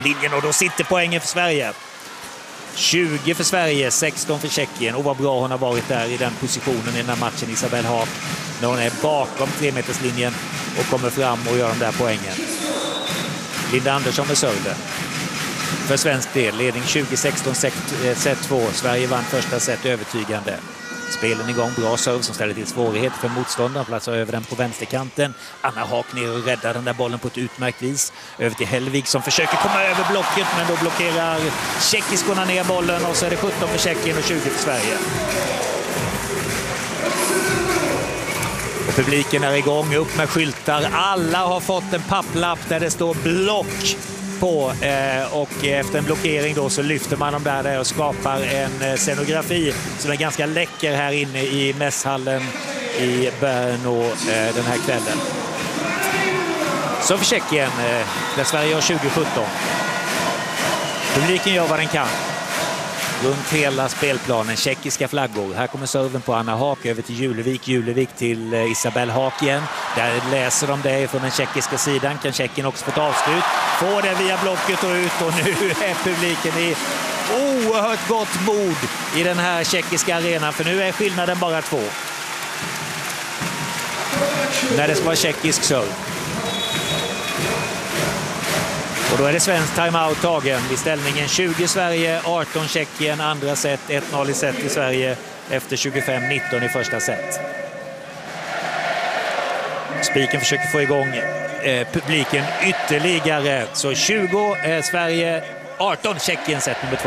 linjen och då sitter poängen för Sverige. 20 för Sverige, 16 för Tjeckien. Och vad bra hon har varit där i den positionen i den här matchen, Isabelle Haak. När hon är bakom 3-meterslinjen och kommer fram och gör de där poängen. Linda Andersson med serven. För svensk del, ledning 20-16, set 2. Sverige vann första set övertygande. Spelen igång, bra serve som ställer till svårighet för motståndaren. Platsar över den på vänsterkanten. Anna Haak ner och räddar den där bollen på ett utmärkt vis. Över till Hellvig som försöker komma över blocket, men då blockerar tjeckiskorna ner bollen. Och så är det 17 för Tjeckien och 20 för Sverige. Och publiken är igång, upp med skyltar. Alla har fått en papplapp där det står block på, och efter en blockering då så lyfter man dem där och skapar en scenografi som är ganska läcker här inne i mässhallen i Brno den här kvällen. Så för Tjeckien, där Sverige har 2017. Publiken gör vad den kan. Runt hela spelplanen, tjeckiska flaggor. Här kommer serven på Anna Haak över till Julevik. Julevik till Isabelle Haak igen. Där läser de det från den tjeckiska sidan. Kan Tjeckien också få ett avslut. Får det via blocket och ut. Och nu är publiken i oerhört gott mod i den här tjeckiska arenan. För nu är skillnaden bara 2. När det ska vara tjeckisk serve. Och då är det svensk timeout tagen vid ställningen 20 Sverige, 18 Tjeckien, andra set, 1-0 i set i Sverige efter 25-19 i första set. Spiken försöker få igång publiken ytterligare. Så 20 Sverige, 18 Tjeckien, set nummer 2.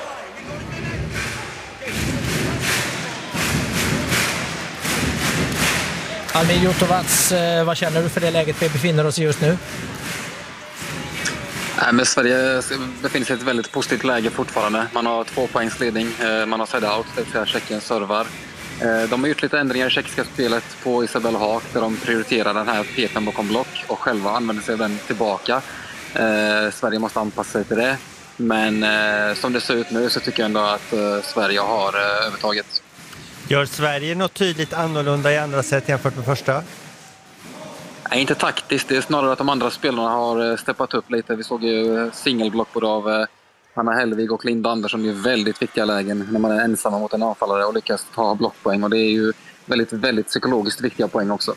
Almir Jotovac, vad känner du för det läget vi befinner oss i just nu? Men Sverige befinner sig i ett väldigt positivt läge fortfarande. Man har 2 poängs ledning, man har side out, det vill säga Tjeckien servar. De har gjort lite ändringar i tjeckiska spelet på Isabelle Haak där de prioriterar den här pepen bakom block och själva använder sig av den tillbaka. Sverige måste anpassa sig till det. Men som det ser ut nu så tycker jag ändå att Sverige har övertaget. Gör Sverige något tydligt annorlunda i andra set jämfört med första? Nej, inte taktiskt. Det är snarare att de andra spelarna har steppat upp lite. Vi såg ju singelblock både av Anna Hellvig och Linda Andersson i väldigt viktiga lägen när man är ensamma mot en anfallare och lyckas ta blockpoäng. Och det är ju väldigt, väldigt psykologiskt viktiga poäng också.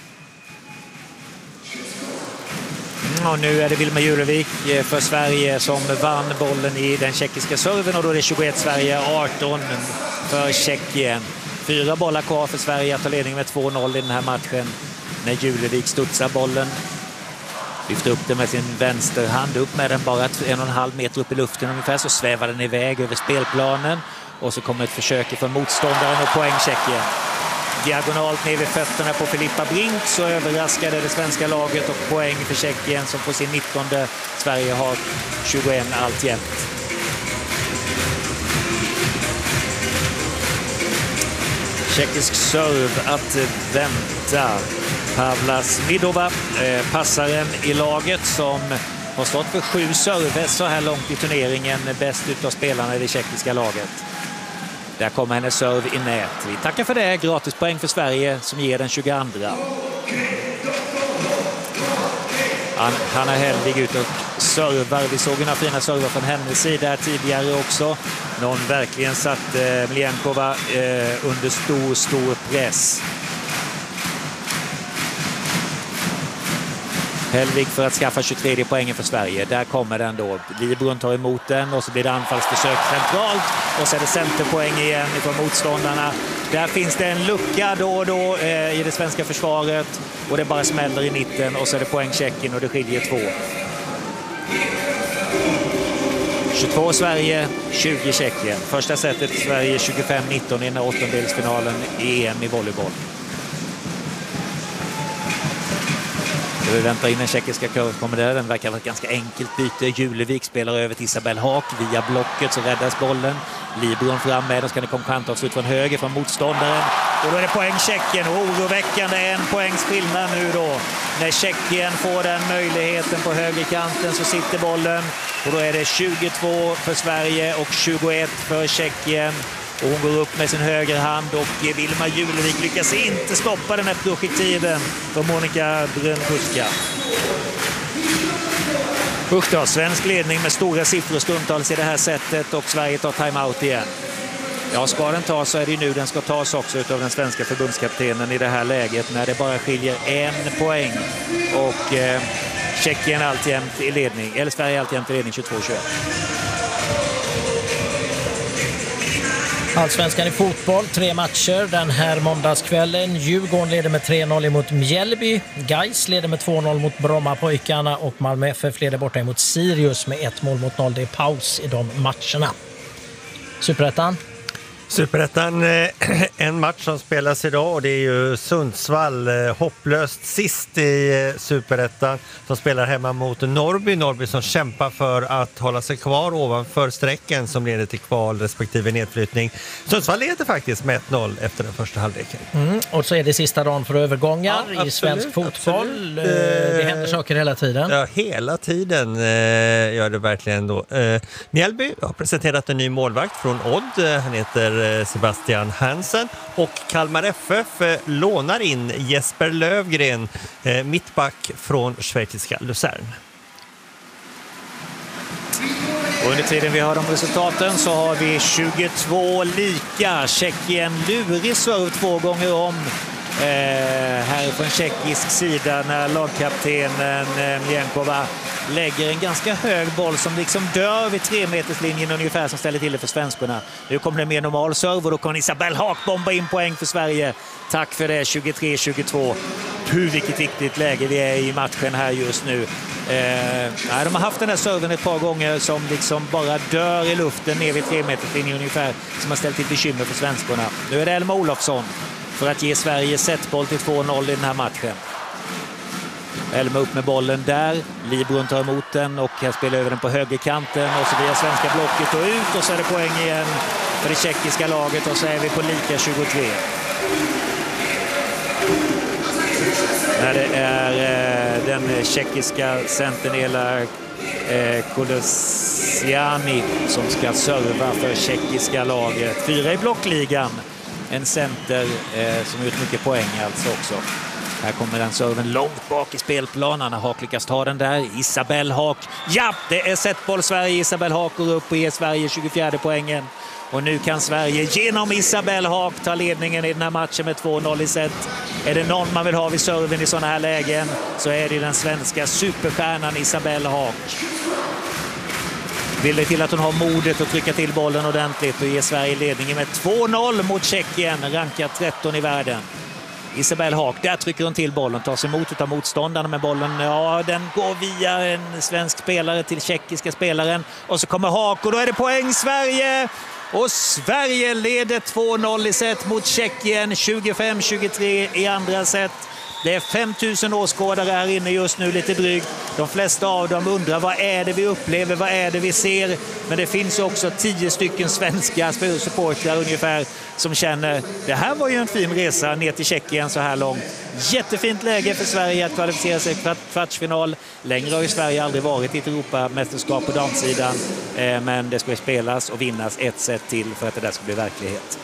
Och nu är det Vilma Julevik för Sverige som vann bollen i den tjeckiska serven. Och då är det 21 Sverige, 18 för Tjeckien. 4 bollar kvar för Sverige att ta ledning med 2-0 i den här matchen. När Julevik studsar bollen, lyfter upp den med sin vänsterhand, upp med den bara 1,5 meter upp i luften ungefär, så svävar den iväg över spelplanen och så kommer ett försök från motståndaren och poäng Tjeckien. Diagonalt ner vid fötterna på Filippa Brink så överraskade det svenska laget och poäng för Tjeckien som på sin 19:e. Sverige har 21 alltjämt. Tjeckisk serve att vänta. Pavla Smidova, passaren i laget som har stått för 7 server så här långt i turneringen, bäst utav spelarna i det tjeckiska laget. Där kommer hennes serve i nät. Vi tackar för det. Gratispoäng för Sverige som ger den 22. Hanna Hellvig ut och servar. Vi såg några fina server från hennes sida tidigare också. Någon verkligen satt Mljenkova under stor press. Hellvig för att skaffa 23 poängen för Sverige. Där kommer den då. Libron tar emot den och så blir det anfallsförsök centralt. Och så är det centerpoäng igen från motståndarna. Där finns det en lucka då och då i det svenska försvaret. Och det bara smäller i mitten och så är det poäng Tjeckien och det skiljer 2. 22 Sverige, 20 Tjeckien. Första setet Sverige 25-19 i den här åttondelsfinalen i EM i volleyboll. Vi väntar in den tjeckiska kurv kommer där. Den verkar vara ett ganska enkelt byte. Julevik spelar över till Isabelle Haak. Via blocket så räddas bollen. Libron fram med. Då ska det komma kantavslut från höger från motståndaren. Och då är det poäng Tjeckien. Oroväckande 1 poängs skillnad nu då. När Tjeckien får den möjligheten på högerkanten så sitter bollen. Och då är det 22 för Sverige och 21 för Tjeckien. Och hon går upp med sin högerhand och Vilma Julevik lyckas inte stoppa den här projektilen för Monika Brynkuska. Usch då, svensk ledning med stora siffror stundtals i det här sättet och Sverige tar timeout igen. Ja, ska den tas så är det nu den ska tas också utav den svenska förbundskaptenen i det här läget när det bara skiljer 1 poäng och Tjeckien alltjämt i ledning, eller Sverige alltjämt i ledning 22-21. Allsvenskan i fotboll, 3 matcher den här måndagskvällen. Djurgården leder med 3-0 emot Mjällby. Gais leder med 2-0 mot Brommapojkarna och Malmö FF leder borta emot Sirius med 1-0. Det är paus i de matcherna. Superettan. Superettan, en match som spelas idag och det är ju Sundsvall, hopplöst sist i Superettan, som spelar hemma mot Norrby som kämpar för att hålla sig kvar ovanför strecken som leder till kval respektive nedflyttning. Sundsvall leder faktiskt med 1-0 efter den första halvleken. Och så är det sista dagen för övergångar i svensk fotboll. Absolut. Det händer saker hela tiden. Ja, hela tiden gör det verkligen då. Mjällby har presenterat en ny målvakt från Odd. Han heter Sebastian Hansen och Kalmar FF lånar in Jesper Lövgren, mittback från schweiziska Luzern. Och under tiden vi hör om resultaten så har vi 22 lika. Tjeckien lurig serv 2 gånger om här från tjeckisk sida när lagkaptenen Mjenkova lägger en ganska hög boll som liksom dör vid 3-meterslinjen ungefär, som ställer till det för svenskarna. Nu kommer det mer normal serv och då kan Isabelle Haak bomba in poäng för Sverige. Tack för det, 23-22. Vilket viktigt läge vi är i matchen här just nu. De har haft den här serven ett par gånger som liksom bara dör i luften ner vid 3-meterslinjen ungefär, som har ställt till bekymmer för svenskarna. Nu är det Elma Olofsson för att ge Sverige setboll till 2-0 i den här matchen. Elma upp med bollen där. Libron tar emot den och här spelar över den på högerkanten och så via svenska blocket och ut och så är det poäng igen för det tjeckiska laget och så är vi på lika 23. När det är den tjeckiska centern Ela Kolosiani som ska serva för tjeckiska laget. 4 i blockligan. En center som har gjort mycket poäng alltså också. Här kommer den serven långt bak i spelplanen. Haak lyckas ta den där. Isabelle Haak. Ja, det är setboll Sverige. Isabelle Haak går upp och ger Sverige 24 poängen. Och nu kan Sverige genom Isabelle Haak ta ledningen i den här matchen med 2-0 i set. Är det någon man vill ha vid serven i sådana här lägen så är det den svenska superstjärnan Isabelle Haak. Vill det till att hon har modet att trycka till bollen ordentligt och ge Sverige ledningen med 2-0 mot Tjeckien, rankat 13 i världen. Isabelle Haak, där trycker hon till bollen, tar sig emot av motståndarna med bollen. Ja, den går via en svensk spelare till tjeckiska spelaren. Och så kommer Haak och då är det poäng Sverige! Och Sverige leder 2-0 i set mot Tjeckien, 25-23 i andra set. Det är 5000 åskådare här inne just nu, lite drygt. De flesta av dem undrar vad är det vi upplever, vad är det vi ser. Men det finns också 10 stycken svenska supportrar ungefär som känner det här var ju en fin resa ner till Tjeckien så här långt. Jättefint läge för Sverige att kvalificera sig för kvartsfinal. Längre har ju Sverige aldrig varit i ett Europamästerskap på damsidan. Men det ska spelas och vinnas ett set till för att det där ska bli verklighet.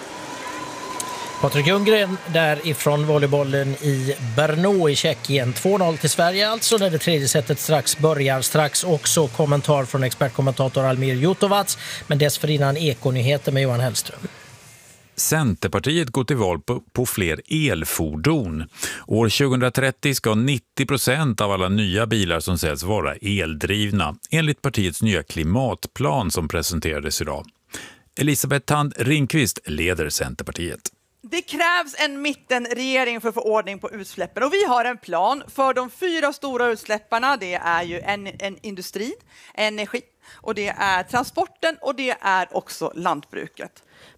Patrik Ljunggren därifrån volleybollen i Brno i Tjeckien. 2-0 till Sverige alltså när det tredje setet strax börjar. Strax också kommentar från expertkommentator Almir Jutovac, men dessförinnan ekonyheter med Johan Hellström. Centerpartiet går till val på fler elfordon. År 2030 ska 90% av alla nya bilar som säljs vara eldrivna, enligt partiets nya klimatplan som presenterades idag. Elisabeth Thand Ringqvist leder Centerpartiet. Det krävs en mittenregering för att få ordning på utsläppen och vi har en plan för de 4 stora utsläpparna. Det är ju en industri, energi och det är transporten och det är också lantbruket.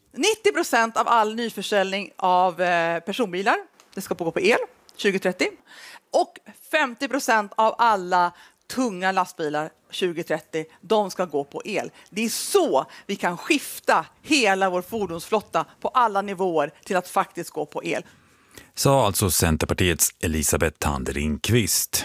90% av all nyförsäljning av personbilar, det ska gå på el 2030 och 50% av alla tunga lastbilar 2030, de ska gå på el. Det är så vi kan skifta hela vår fordonsflotta på alla nivåer till att faktiskt gå på el. Sa alltså Centerpartiets Elisabeth Thand Ringqvist.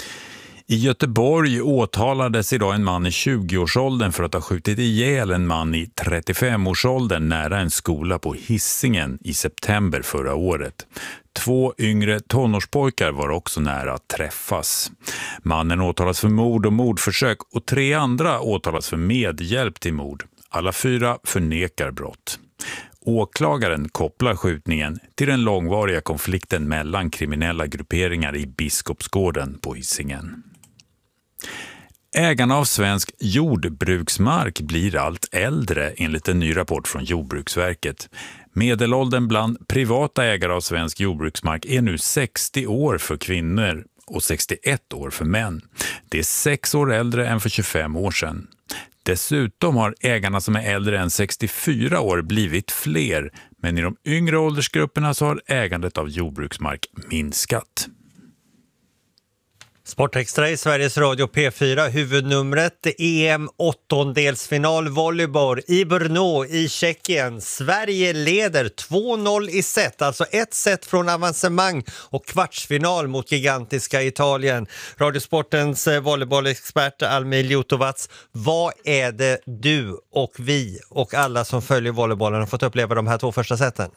I Göteborg åtalades idag en man i 20-årsåldern för att ha skjutit ihjäl en man i 35-årsåldern nära en skola på Hisingen i september förra året. 2 yngre tonårspojkar var också nära att träffas. Mannen åtalas för mord och mordförsök och 3 andra åtalas för medhjälp till mord. Alla 4 förnekar brott. Åklagaren kopplar skjutningen till den långvariga konflikten mellan kriminella grupperingar i Biskopsgården på Hisingen. Ägarna av svensk jordbruksmark blir allt äldre enligt en ny rapport från Jordbruksverket. Medelåldern bland privata ägare av svensk jordbruksmark är nu 60 år för kvinnor och 61 år för män. Det är 6 år äldre än för 25 år sedan. Dessutom har ägarna som är äldre än 64 år blivit fler, men i de yngre åldersgrupperna så har ägandet av jordbruksmark minskat. Sportextra i Sveriges Radio P4, huvudnumret EM 8-delsfinal volleyboll i Brno i Tjeckien. Sverige leder 2-0 i set, alltså ett set från avancemang och kvartsfinal mot gigantiska Italien. Radiosportens volleybollexpert Almil Jutovac, vad är det du och vi och alla som följer volleybollen har fått uppleva de här 2 första seten?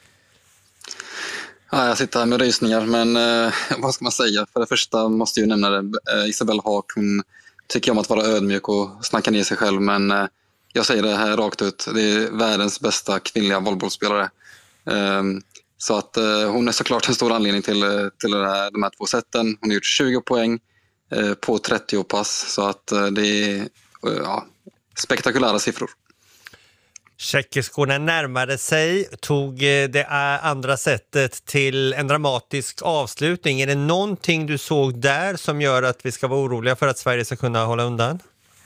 Ja, jag sitter här med rysningar, men vad ska man säga? För det första måste jag nämna det. Isabelle Haak, hon tycker om att vara ödmjuk och snacka ner sig själv, men jag säger det här rakt ut. Det är världens bästa kvinnliga volleybollspelare. Så att hon är såklart en stor anledning till de här 2 seten. Hon har gjort 20 poäng på 30 pass, så att det är spektakulära siffror. Tjeckiskorna närmade sig, tog det andra sättet till en dramatisk avslutning. Är det någonting du såg där som gör att vi ska vara oroliga för att Sverige ska kunna hålla undan?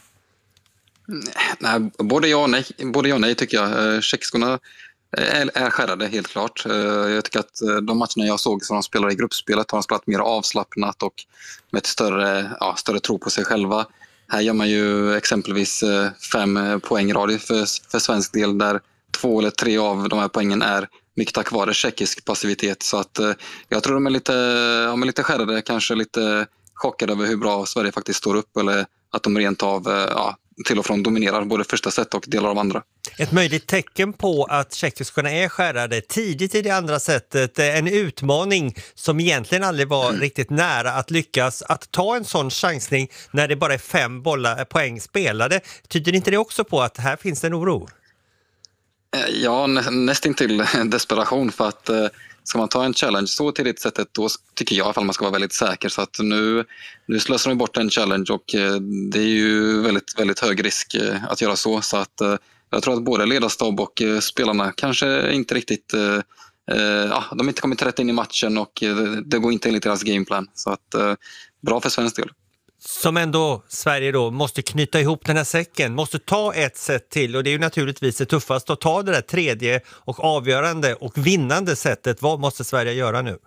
Nej, både ja och nej tycker jag. Tjeckiskorna är skärrade helt klart. Jag tycker att de matcherna jag såg som de spelar i gruppspelet har de spelat mer avslappnat och med ett större tro på sig själva. Här gör man ju exempelvis 5 poängrad för svensk del, där 2 eller 3 av de här poängen är mycket tack vare tjeckisk passivitet. Så att jag tror de är lite skärrade, kanske lite chockade över hur bra Sverige faktiskt står upp, eller att de rent av till och från dominerar både första set och delar av andra. Ett möjligt tecken på att tjeckiskorna är skärrade tidigt i det andra sättet, en utmaning som egentligen aldrig var riktigt nära att lyckas, att ta en sån chansning när det bara är 5 poäng spelade. Tyder inte det också på att här finns en oro? Ja, nästintill desperation, för att ska man ta en challenge så till det sättet, då tycker jag i alla fall man ska vara väldigt säker. Så att nu slösar de bort en challenge, och det är ju väldigt, väldigt hög risk att göra så. Så att jag tror att både ledarstab och spelarna kanske inte riktigt de har inte kommit rätt in i matchen, och det går inte enligt deras gameplan. Så att bra för svensk del. Som ändå Sverige då måste knyta ihop den här säcken, måste ta ett set till, och det är ju naturligtvis det tuffaste att ta det där 3:e och avgörande och vinnande sättet. Vad måste Sverige göra nu?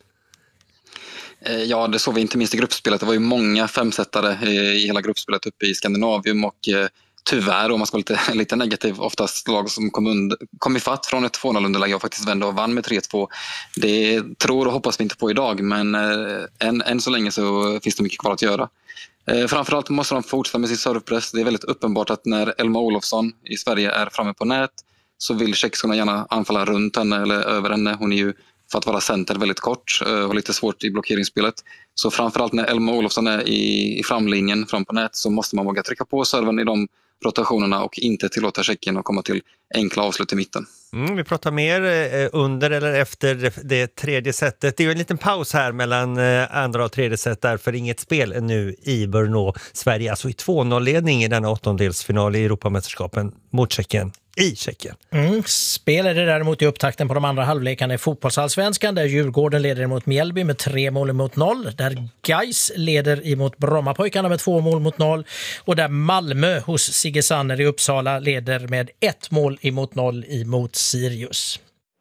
Ja, det såg vi inte minst i gruppspelet. Det var ju många 5-setare i hela gruppspelet uppe i Skandinavium, och tyvärr, om man ska vara lite negativ, oftast lag som kom ifatt från ett 2-0 underläge och faktiskt vände och vann med 3-2. Det tror och hoppas vi inte på idag, men än så länge så finns det mycket kvar att göra. Framförallt måste de fortsätta med sin servepress. Det är väldigt uppenbart att när Elma Olofsson i Sverige är framme på nät, så vill tjeckiskorna gärna anfalla runt henne eller över henne. Hon är ju, för att vara center, väldigt kort och lite svårt i blockeringsspelet. Så framförallt när Elma Olofsson är i framlinjen fram på nät, så måste man våga trycka på serven i de rotationerna och inte tillåta Tjeckien att komma till enkla avslut i mitten. Vi pratar mer under eller efter det 3:e sättet. Det är ju en liten paus här mellan andra och 3:e set, därför inget spel nu i Brno. Sverige alltså i 2-0-ledning i denna 8-delsfinal i Europamästerskapen mot Tjeckien. I Tjeckien. Spel är det däremot i upptakten på de andra halvlekarna i fotbollsallsvenskan, där Djurgården leder emot Mjällby med 3-0, där Gais leder emot Brommapojkarna med 2-0, och där Malmö hos Sigge Sanner i Uppsala leder med 1-0 emot Sirius.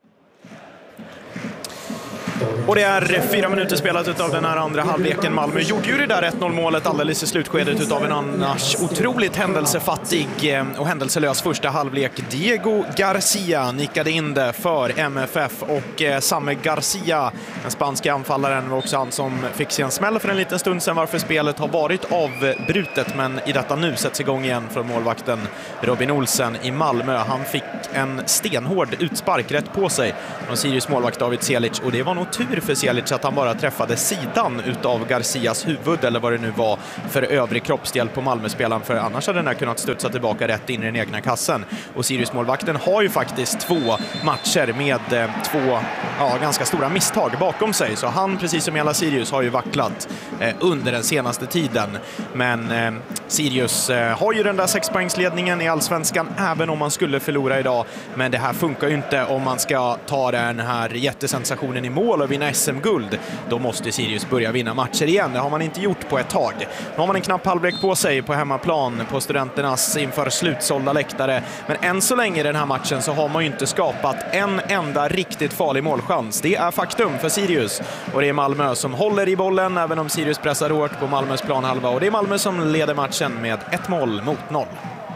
Och det är 4 minuter spelat av den här andra halvleken. Malmö gjorde ju det där 1-0-målet alldeles i slutskedet av en annars otroligt händelsefattig och händelselös första halvlek. Diego Garcia nickade in det för MFF, och samme Garcia, den spanska anfallaren, var också han som fick sig en smäll för en liten stund sedan, varför spelet har varit avbrutet, men i detta nu sätts igång igen för målvakten Robin Olsen i Malmö. Han fick en stenhård utspark rätt på sig från Sirius målvakt David Selic, och det var nog nog tur för Celic att han bara träffade sidan utav Garcias huvud eller vad det nu var för övrig kroppsdel på Malmöspelaren, för annars hade den här kunnat studsa tillbaka rätt in i den egna kassen. Och Sirius-målvakten har ju faktiskt 2 matcher med 2 ganska stora misstag bakom sig, så han, precis som hela Sirius, har ju vacklat under den senaste tiden. Men Sirius har ju den där 6-poängsledningen i Allsvenskan även om man skulle förlora idag, men det här funkar ju inte om man ska ta den här jättesensationen i mål och vinna SM-guld. Då måste Sirius börja vinna matcher igen. Det har man inte gjort på ett tag. Nu har man en knapp halvlek på sig på hemmaplan på Studenternas inför slutsålda läktare, men än så länge i den här matchen så har man ju inte skapat en enda riktigt farlig målchans. Det är faktum för Sirius, och det är Malmö som håller i bollen även om Sirius pressar hårt på Malmös planhalva, och det är Malmö som leder matchen med 1-0.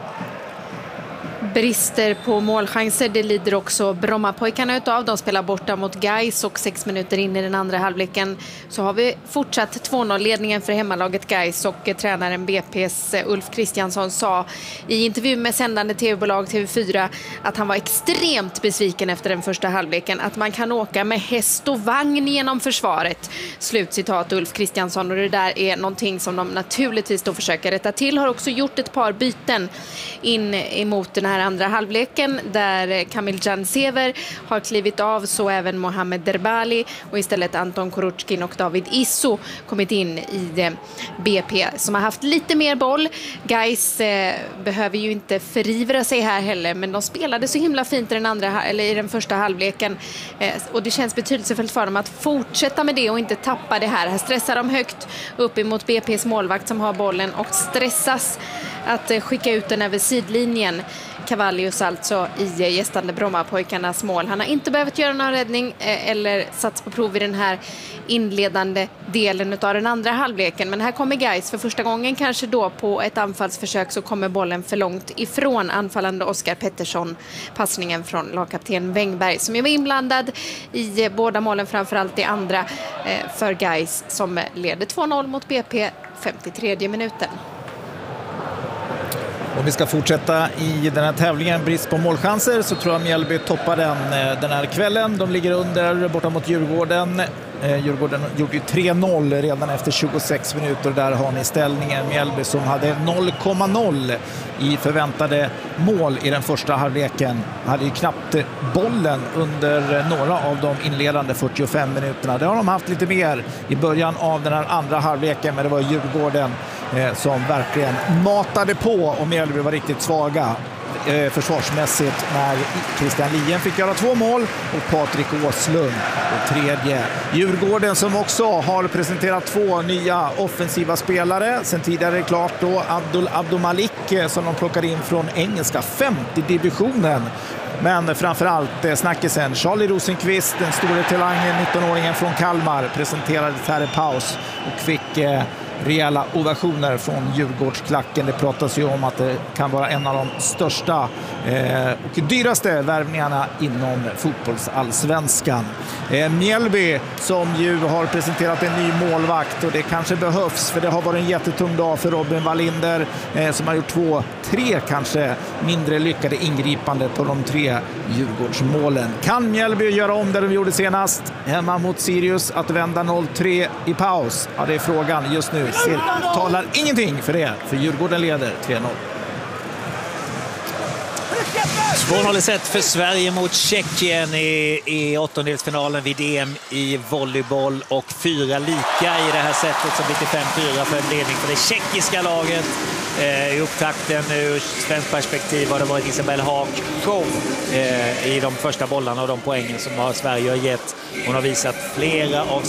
Brister på målchanser, det lider också Brommapojkarna utav. De spelar borta mot Gais, och 6 minuter in i den andra halvleken så har vi fortsatt 2-0-ledningen för hemmalaget Gais, och tränaren BP:s Ulf Kristiansson sa i intervju med sändande tv-bolag TV4 att han var extremt besviken efter den första halvleken, att man kan åka med häst och vagn genom försvaret. Slutcitat Ulf Kristiansson, och det där är någonting som de naturligtvis då försöker rätta till. Har också gjort ett par byten in emot den här andra halvleken där Kamil Jansever har klivit av, så även Mohamed Derbali, och istället Anton Kuruchkin och David Isso kommit in i BP som har haft lite mer boll. Gais behöver ju inte förivra sig här heller, men de spelade så himla fint i den första halvleken, och det känns betydelsefullt för dem att fortsätta med det och inte tappa det här. Här stressar de högt upp emot BP:s målvakt som har bollen och stressas att skicka ut den över sidlinjen. Cavallius alltså i gästande Brommapojkarnas mål. Han har inte behövt göra någon räddning eller sats på prov i den här inledande delen av den andra halvleken. Men här kommer Gais för första gången kanske då på ett anfallsförsök, så kommer bollen för långt ifrån anfallande Oskar Pettersson. Passningen från lagkapten Wängberg som är inblandad i båda målen, framförallt i andra för Gais som leder 2-0 mot BP 53 minuten. Om vi ska fortsätta i den här tävlingen, brist på målchanser, så tror jag Mjällby toppar den här kvällen. De ligger under borta mot Djurgården. Djurgården gjorde ju 3-0 redan efter 26 minuter. Där har ni ställningen. Mjällby som hade 0,0 i förväntade mål i den första halvleken. Hade ju knappt bollen under några av de inledande 45 minuterna. Det har de haft lite mer i början av den här andra halvleken, men det var Djurgården som verkligen matade på, och Mjällby var riktigt svaga försvarsmässigt när Christian Lien fick göra 2 mål och Patrik Åslund och tredje. Djurgården som också har presenterat 2 nya offensiva spelare. Sen tidigare är det klart då Abdulmalik som de plockar in från engelska 50-divisionen. Men framförallt snackisen Charlie Rosenqvist, den stora talangen, 19-åringen från Kalmar, presenterades här i paus och fick rejäla ovationer från Djurgårdsklacken. Det pratas ju om att det kan vara en av de största och dyraste värvningarna inom fotbollsallsvenskan. Mjällby som ju har presenterat en ny målvakt, och det kanske behövs, för det har varit en jättetung dag för Robin Wallinder som har gjort 2-3 kanske mindre lyckade ingripande på de 3 Djurgårdsmålen. Kan Mjällby göra om det de gjorde senast hemma mot Sirius, att vända 0-3 i paus? Ja, det är frågan just nu. Talar ingenting för det, för Djurgården leder 3-0. 2-0 set för Sverige mot Tjeckien i åttondelsfinalen vid EM i volleyboll, och 4 lika i det här setet som blir till 5-4 för en ledning för det tjeckiska laget. I upptakten ur svensk perspektiv har det varit Isabelle Haak show i de första bollarna och de poängen som Sverige har gett. Hon har visat flera av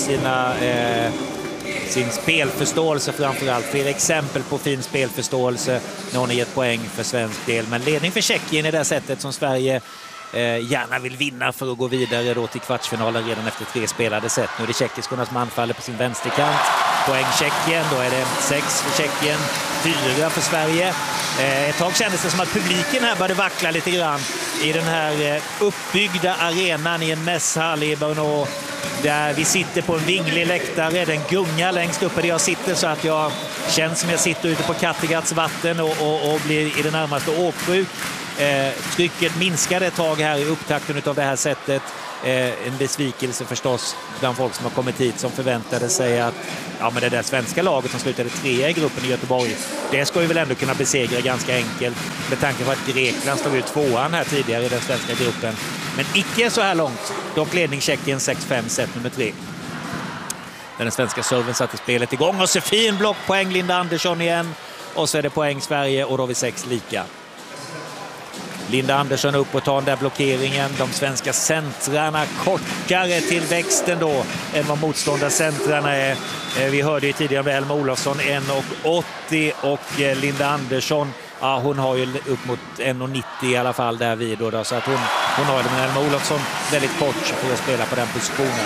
sin spelförståelse, framförallt flera exempel på fin spelförståelse när hon har gett poäng för svensk del. Men ledning för Tjeckien är det sättet som Sverige gärna vill vinna för att gå vidare då till kvartsfinalen redan efter 3 spelade set. Nu är det tjeckiskorna som anfaller på sin vänsterkant. Poäng Tjeckien, då är det 6 för Tjeckien, 4 för Sverige. Ett tag kändes det som att publiken här började vackla lite grann i den här uppbyggda arenan i en mässhall i Brno, där vi sitter på en vinglig läktare. Den gungar längst uppe där jag sitter, så att jag känns som jag sitter ute på Kattegats vatten och blir i det närmaste åksjuk. Trycket minskade ett tag här i upptakten av det här sättet. En besvikelse förstås bland folk som har kommit hit som förväntade sig att men det där svenska laget som slutade 3 i gruppen i Göteborg, det ska ju väl ändå kunna besegra ganska enkelt med tanke på att Grekland stod ut 2:an här tidigare i den svenska gruppen. Men icke så här långt. Dock ledning Tjeckien 6-5 set nummer 3. Den svenska serven satte spelet igång och så fin blockpoäng Linda Andersson igen. Och så är det poäng Sverige och då har vi 6 lika. Linda Andersson upp och tar den där blockeringen. De svenska centrarna kortare till växten då än vad motståndarcentrarna är. Vi hörde ju tidigare med Elma Olofsson 1,80 och Linda Andersson, hon har ju upp mot 1,90 i alla fall där vid då, så att hon har det, men Elma Olofsson väldigt kort för att spela på den positionen.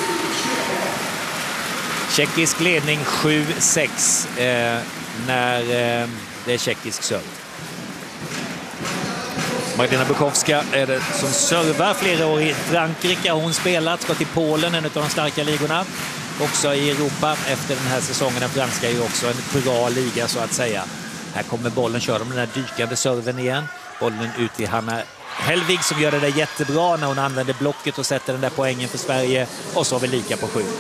Tjeckisk ledning 7-6 när det är tjeckisk serve. Magdalena Bukowska är det som servar flera år i Frankrike. Hon spelat, ska till Polen, en av de starka ligorna. Också i Europa efter den här säsongen. Den franska är ju också en bra liga så att säga. Här kommer bollen, kör de den här dykande serven igen. Bollen ut till Hanna Helvig som gör det där jättebra när hon använder blocket och sätter den där poängen för Sverige. Och så har vi lika på 7.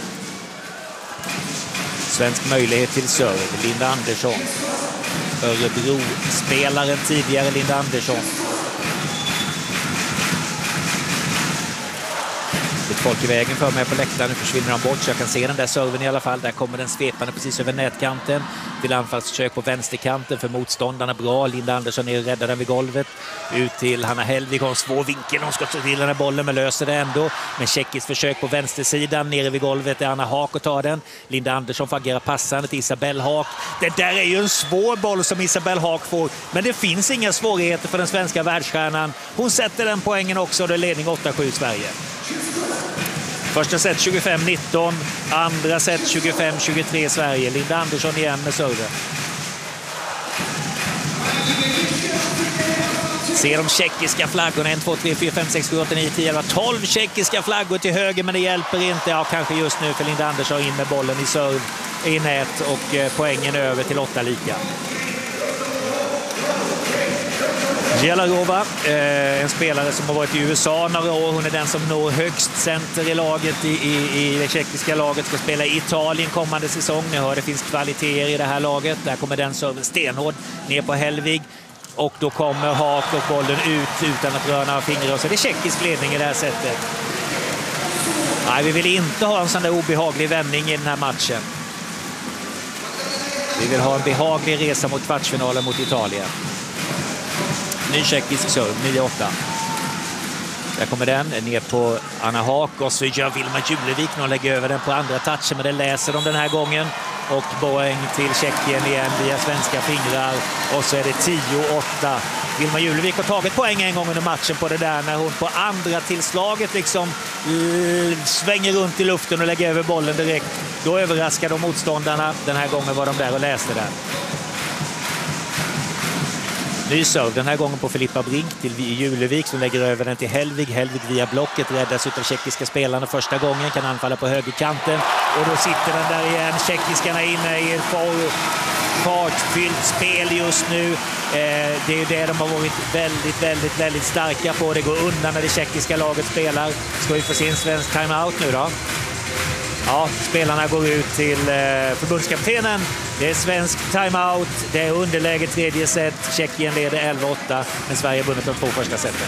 Svensk möjlighet till serve, Linda Andersson. Örebro-spelaren tidigare, Linda Andersson. Lite folk i vägen för mig på läktaren. Nu försvinner de bort så jag kan se den där serven i alla fall. Där kommer den svepande precis över nätkanten. Till anfallsförsök på vänsterkanten för motståndarna. Bra, Linda Andersson är räddad den vid golvet. Ut till Hanna Helvig, har en svår vinkel. Hon ska till den här bollen men löser det ändå. Men tjeckiskt försök på vänstersidan. Nere vid golvet är Anna Haak och tar den. Linda Andersson får agera passande till Isabel Haak. Det där är ju en svår boll som Isabel Haak får. Men det finns inga svårigheter för den svenska världsstjärnan. Hon sätter den poängen också. Det är ledning 8-7 Sverige. Första set 25-19, andra set 25-23 Sverige. Linda Andersson igen med serven. Ser de tjeckiska flaggorna 1, 2, 3, 4, 5, 6, 7, 8, 9, 10, 11, 12 tjeckiska flaggor till höger men det hjälper inte. Ja, kanske just nu för Linda Andersson in med bollen i serv i nät och poängen över till 8 lika. Jelarova, en spelare som har varit i USA några år. Hon är den som når högst center i laget i det tjeckiska laget. Ska spela i Italien kommande säsong. Ni hör det finns kvaliteter i det här laget. Där kommer den serven stenhård ner på Helvig. Och då kommer Haak och bollen ut utan att röra några fingrar. Så det är tjeckisk ledning i det här sättet. Nej, vi vill inte ha en sån där obehaglig vändning i den här matchen. Vi vill ha en behaglig resa mot kvartsfinalen mot Italien. Ny tjeckisk serve, 9-8. Där kommer den ner på Anna Haak och så gör Vilma Julevik och lägger över den på andra touchen, men det läser de den här gången. Och poäng till Tjeckien igen via svenska fingrar. Och så är det 10-8. Vilma Julevik har tagit poäng en gång under matchen på det där när hon på andra tillslaget liksom svänger runt i luften och lägger över bollen direkt. Då överraskar de motståndarna. Den här gången var de där och läste den. Ny serve den här gången på Filippa Brink till Julevik som lägger över den till Helvig. Helvig via blocket räddas av tjeckiska spelarna första gången. Kan anfalla på högerkanten. Och då sitter den där igen. Tjeckiskarna inne i ett fartfyllt spel just nu. Det är ju det de har varit väldigt starka på. Det går undan när det tjeckiska laget spelar. Ska vi få se en svensk timeout nu då? Ja, spelarna går ut till förbundskaptenen. Det är svensk timeout. Det är underläge tredje set. Tjeckien leder 11-8, men Sverige har vunnit de 2 första seten.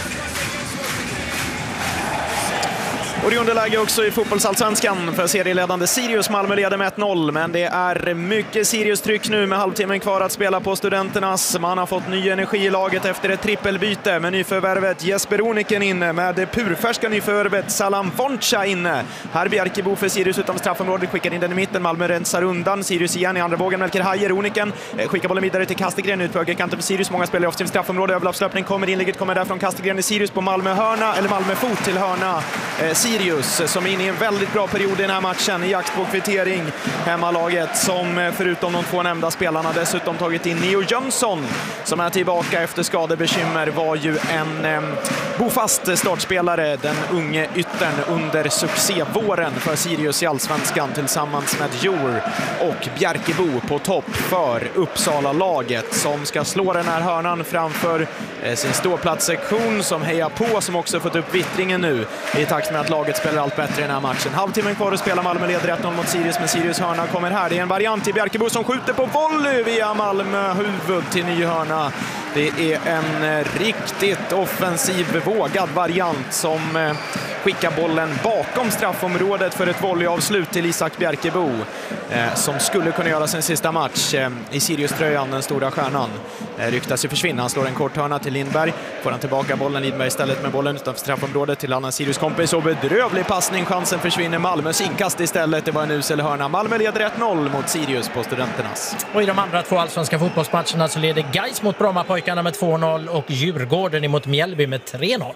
Och det är underläge också i fotbollsallsvenskan för serieledande Sirius. Malmö leder med 1-0, men det är mycket Sirius-tryck nu med halvtimmen kvar att spela på Studenternas. Man har fått ny energi i laget efter ett trippelbyte med nyförvärvet Jesper Oniken inne, med det purfärska nyförvärvet Salam Voncha inne. Här Bjerkebo för Sirius utanför straffområdet, skickar in den i mitten. Malmö rensar undan. Sirius igen i andra vågen. Melker Hajer, Oniken skickar bollen vidare till Kastegren ut på högerkanten för Sirius. Många spelar i offensivt straffområde. Överlappslöpning kommer, inlägget kommer där från Kastegren i Sirius på Malmö hörna, eller Malmö fot till hörna. Sirius som är inne i en väldigt bra period i den här matchen i jakt på kvittering. Hemmalaget som förutom de två nämnda spelarna dessutom tagit in Neo Jönsson som är tillbaka efter skadebekymmer, var ju en bofast startspelare, den unge yttern under succévåren för Sirius i Allsvenskan tillsammans med Djur och Bjärkebo på topp för Uppsala-laget som ska slå den här hörnan framför sin ståplatssektion som hejar på, som också fått upp vittringen nu i takt med att laget spelar allt bättre i den här matchen. Halvtimmen kvar att spela, Malmö leder 1-0 mot Sirius, men Sirius hörna kommer här. Det är en variant i Bjärkebo som skjuter på volley via Malmö huvud till ny hörna. Det är en riktigt offensiv, vågad variant som skickar bollen bakom straffområdet för ett volleyavslut till Isak Bjärkebo som skulle kunna göra sin sista match i Sirius-tröjan, den stora stjärnan. Ryktas ju försvinna, han slår en kort hörna till Lindberg, får han tillbaka bollen, Lindberg istället med bollen utanför straffområdet till annan Sirius-kompis och bedrövlig passning, chansen försvinner, Malmös inkast istället, det var en usel hörna. Malmö leder 1-0 mot Sirius på Studenternas. Och i de andra två allsvenska fotbollsmatcherna så leder Gais mot Brommapojkarna med 2-0 och Djurgården emot Mjällby med 3-0.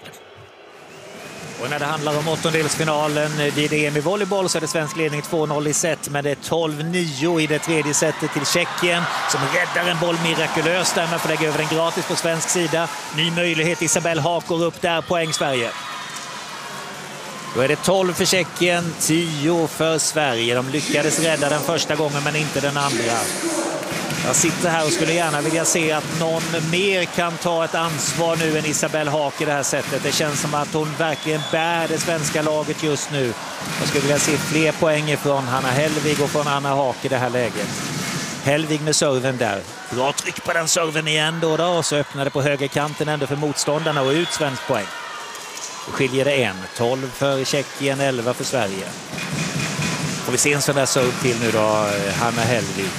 Och när det handlar om åttondelsfinalen vid EM i volleyboll så är det svensk ledning 2-0 i set, men det är 12-9 i det tredje setet till Tjeckien som räddar en boll mirakulöst där, men får lägga över den gratis på svensk sida. Ny möjlighet, Isabelle Haak går upp där, poäng Sverige. Då är det 12 för Tjeckien, 10 för Sverige. De lyckades rädda den första gången men inte den andra. Jag sitter här och skulle gärna vilja se att någon mer kan ta ett ansvar nu än Isabelle Haak i det här sättet. Det känns som att hon verkligen bär det svenska laget just nu. Jag skulle vilja se fler poäng från Hanna Hellvig och från Anna Haak i det här läget. Hellvig med serven där. Bra tryck på den serven igen då och så öppnade på högerkanten ändå för motståndarna och ut svensk poäng. Då skiljer det 1. 12 för Tjeckien, 11 för Sverige. Får vi se en sån där serve till nu då, Hanna Hellvig.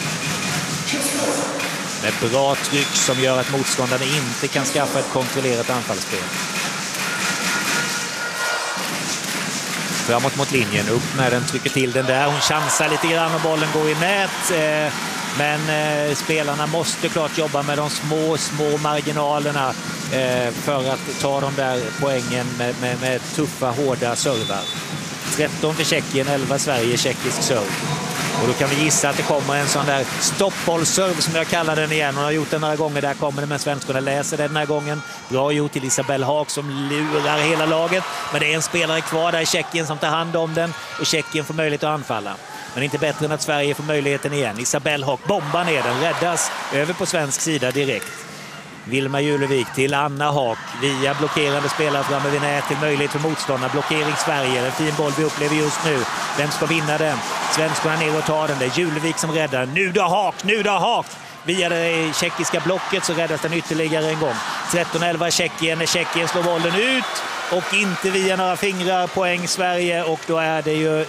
Med bra tryck som gör att motståndarna inte kan skaffa ett kontrollerat anfallsspel. Framåt mot linjen, upp med den, trycker till den där. Hon chansar lite grann och bollen går i nät. Men spelarna måste klart jobba med de små marginalerna för att ta de där poängen med tuffa, hårda servar. 13 för Tjeckien, 11 Sverige, tjeckisk serve. Och då kan vi gissa att det kommer en sån där stoppbollserve som jag kallar den igen. Hon har gjort den några gånger, där kommer det, men svenskarna läser den här gången. Bra gjort till Isabelle Haak som lurar hela laget. Men det är en spelare kvar där i Tjeckien som tar hand om den och Tjeckien får möjlighet att anfalla. Men inte bättre än att Sverige får möjligheten igen. Isabelle Haak bombar ner den, räddas över på svensk sida direkt. Vilma Julevik till Anna Haak via blockerande spelare framme vid nät till möjlighet för motståndare. Blockering Sverige, en fin boll vi upplever just nu. Vem ska vinna den? Svenskarna ner och tar den. Det är Julevik som räddar. Nu då Haak! Via det tjeckiska blocket så räddas den ytterligare en gång. 13-11 Tjeckien. Tjeckien slår bollen ut och inte via några fingrar. Poäng Sverige, och då är det ju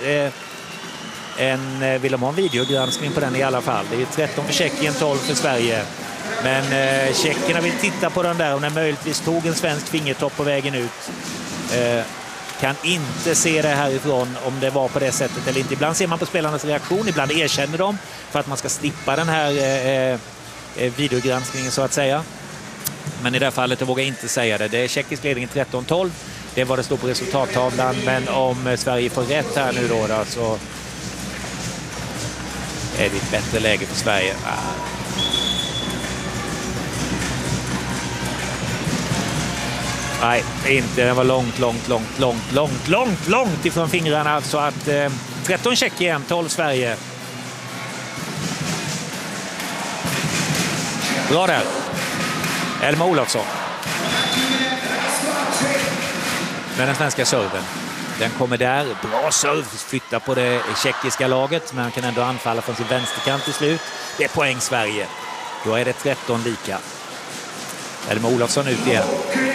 vill de ha en videogranskning på den i alla fall. Det är 13 för Tjeckien, 12 för Sverige. Men tjeckerna vill titta på den där och när möjligtvis tog en svensk fingertopp på vägen ut. Kan inte se det härifrån om det var på det sättet eller inte. Ibland ser man på spelarnas reaktion, ibland erkänner de för att man ska slippa den här videogranskningen så att säga. Men i det här fallet jag vågar inte säga det. Det är tjeckisk ledning 13-12. Det var det står på resultattavlan, men om Sverige får rätt här nu då så är det ett bättre läge för Sverige. Nej, inte. Den var långt ifrån fingrarna. Så att 13 Tjeckien, 12 Sverige. Bra där. Elma Olofsson. Men den svenska serven. Den kommer där. Bra serv. Flyttar på det tjeckiska laget. Men han kan ändå anfalla från sin vänsterkant till slut. Det är poäng Sverige. Då är det 13 lika. Elma Olofsson ut igen.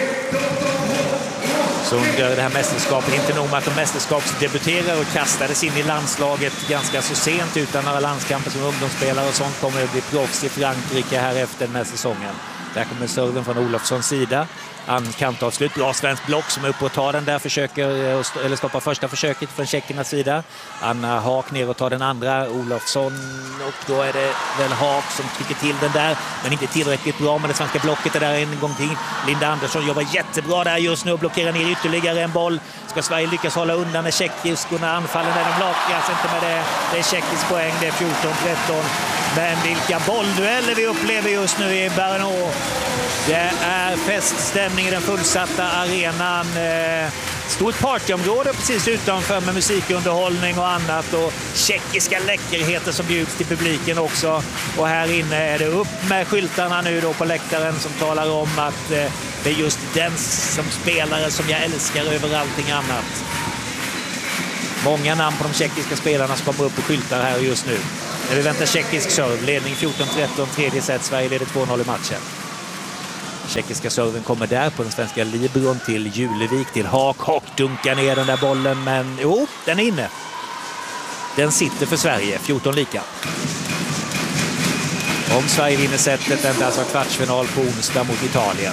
Så under det här mästerskapet, inte nog med att de mästerskapsdebuterar och kastades in i landslaget ganska så sent utan några landskamper som ungdomsspelare och sånt, kommer att bli proffs i Frankrike här efter den här säsongen. Där kommer serven från Olofssons sida. Kantavslut, bra svensk block som är uppe och tar den där, försöker stoppa första försöket från tjeckernas sida. Anna Haak ner och tar den andra, Olofsson, och då är det väl Haak som trycker till den där, men inte tillräckligt bra med det svenska blocket är där en gång till. Linda Andersson jobbar jättebra där just nu och blockerar ner ytterligare en boll. Ska Sverige lyckas hålla undan när tjeckiskorna anfaller när de blockas inte med det. Det är tjeckisk poäng, det är 14-13. Men vilka bolldueller vi upplever just nu i Brno. Det är feststämning i den fullsatta arenan. Stort partyområde precis utanför med musikunderhållning och annat. Och tjeckiska läckerheter som bjuds till publiken också. Och här inne är det upp med skyltarna nu då på läktaren som talar om att det är just den som spelare som jag älskar över allting annat. Många namn på de tjeckiska spelarna som kommer upp på skyltar här just nu. När vi väntar tjeckisk serve, ledning 14-13, tredje set, Sverige leder 2-0 i matchen. Tjeckiska serven kommer där på den svenska libron till Julevik, till Haak. Haak dunkar ner den där bollen, men jo, den är inne. Den sitter för Sverige, 14 lika. Om Sverige vinner setet väntas alltså kvartsfinal på onsdag mot Italien.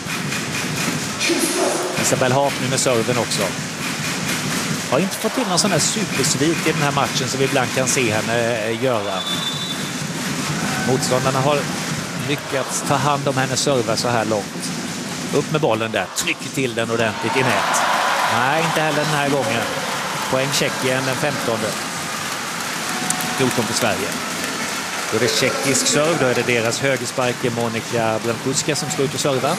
Isabel Haak nu med serven också. Har inte fått till någon sån här supersvit i den här matchen som vi ibland kan se henne göra. Motståndarna har lyckats ta hand om hennes server så här långt. Upp med bollen där, trycker till den ordentligt i nät. Nej, inte heller den här gången. Poäng Tjeckien den 15. 14 för Sverige. Då är det tjeckisk serve, då är det deras högersparker Monika Blankuska som ska ut och serva.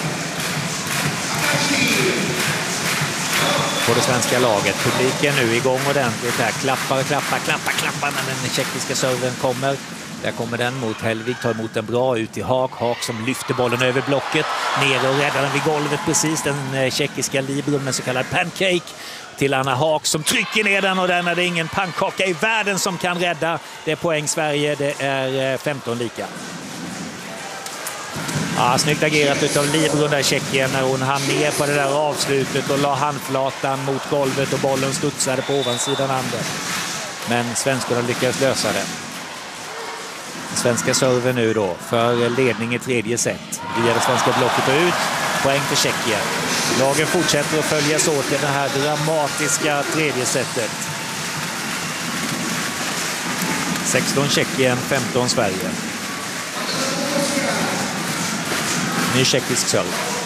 På det svenska laget. Publiken nu igång ordentligt här. Klappar när den tjeckiska serven kommer. Där kommer den mot Helvig, tar emot den bra ut i Haak. Haak som lyfter bollen över blocket. Ner och räddar den vid golvet precis. Den tjeckiska libron med så kallad pancake. Till Anna Haak som trycker ner den och den är det ingen pannkaka i världen som kan rädda. Det är poäng Sverige, det är 15 lika. Ja, snyggt agerat utav libron där Tjeckien när hon hann ner på det där avslutet och la handflatan mot golvet och bollen studsade på ovansidan anden. Men svenskarna lyckades lösa det. Svenska server nu då för ledning i tredje set. Via det svenska blocket och ut. Poäng för Tjeckien. Lagen fortsätter att följas åt i det här dramatiska tredje setet. 16 Tjeckien, 15 Sverige. Ny tjeckisk serve.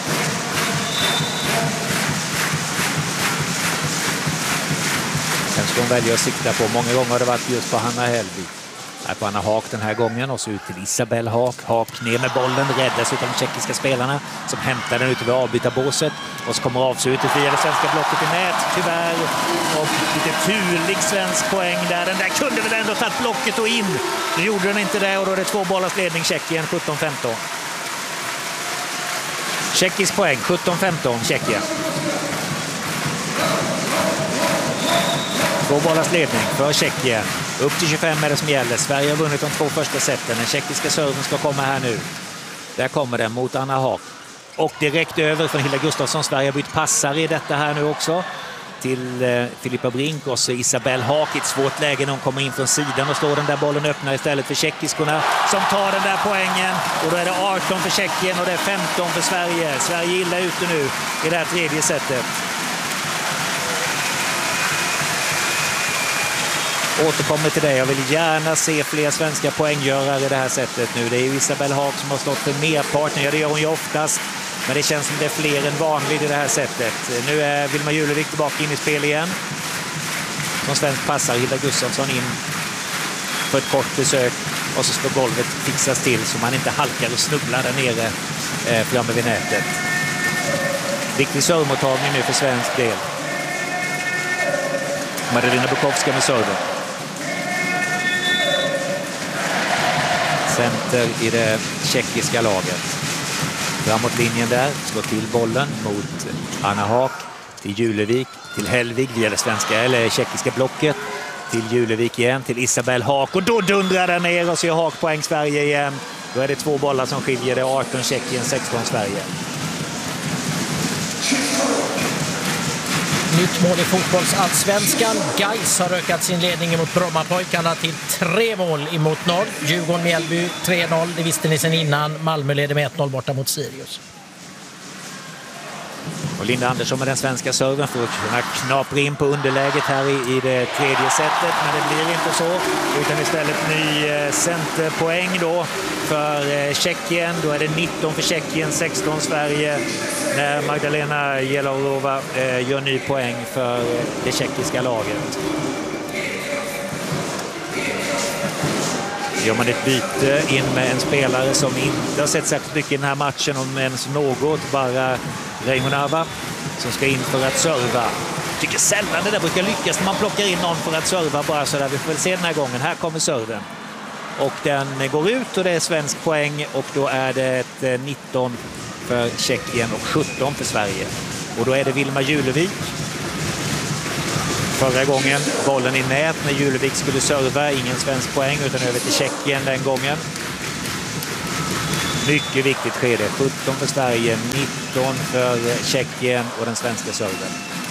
Sen ska hon välja att sikta på. Många gånger har det varit just på Hanna Helvig. Här på Anna Haak den här gången och så ut till Isabel Haak. Haak ner med bollen, räddas av de tjeckiska spelarna som hämtar den ute vid avbytarbåset och så kommer avslutet via det svenska blocket i nät, tyvärr. Och lite turlig svensk poäng där. Den där kunde väl ändå tagit blocket och in. Nu gjorde den inte det och då är det 2 bollars ledning Tjeckien, 17-15. Tjeckisk poäng, 17-15 Tjeckien. 2 bollars ledning för Tjeckien. Upp till 25 är det som gäller. Sverige har vunnit de 2 första seten. Den tjeckiska serven ska komma här nu. Där kommer den mot Anna Haak. Och direkt över från Hilda Gustafsson. Sverige har bytt passare i detta här nu också. Till Filippa Brink och så Isabel Haak i ett svårt läge när hon kommer in från sidan och slår den där bollen öppna istället för tjeckiskorna som tar den där poängen. Och då är det 18 för Tjeckien och det är 15 för Sverige. Sverige är illa ute nu i det här tredje setet. Återkommer till det. Jag vill gärna se fler svenska poänggörare i det här sättet nu. Det är Isabel Haak som har stått för merparten. Ja, det gör hon ju oftast. Men det känns som det är fler än vanligt i det här sättet. Nu är Vilma Julevik tillbaka in i spel igen. Som svensk passar Hilda Gustafsson in för ett kort besök. Och så ska golvet fixas till så man inte halkar och snubblar där nere framme vid nätet. Viktig servemottagning nu för svensk del. Marina Bukowska med serven. Center i det tjeckiska laget. Framåt linjen där, slår till bollen mot Anna Haak, till Julevik, till Helvig via det svenska eller tjeckiska blocket, till Julevik igen, till Isabel Haak och då dundrar den ner och så gör Haak poäng Sverige igen. Då är det 2 bollar som skiljer, det är 18 Tjeckien, 16 Sverige. Nytt mål i fotbollsallsvenskan. Gais har ökat sin ledning mot Brommapojkarna till 3 mål emot 0. Djurgården-Mjällby 3-0, det visste ni sedan innan. Malmö leder med 1-0 borta mot Sirius. Och Linda Andersson med den svenska serven för att kunna knapra in på underläget här i det tredje setet. Men det blir inte så, utan istället ny centerpoäng då för Tjeckien. Då är det 19 för Tjeckien, 16 Sverige. När Magdalena Jelarova gör ny poäng för det tjeckiska laget. Gör man ett byte in med en spelare som inte har sett särskilt mycket i den här matchen, om ens något, bara Reimonava som ska in för att serva. Jag tycker sällan det där brukar lyckas när man plockar in någon för att serva bara så där. Vi får väl se den här gången. Här kommer serven. Och den går ut och det är svensk poäng och då är det ett 19 för Tjeckien och 17 för Sverige. Och då är det Vilma Julevik. Förra gången bollen i nät när Julevik skulle serva, ingen svensk poäng utan över till Tjeckien den gången. Mycket viktigt skede. 17 för Sverige, 19 för Tjeckien och den svenska serven.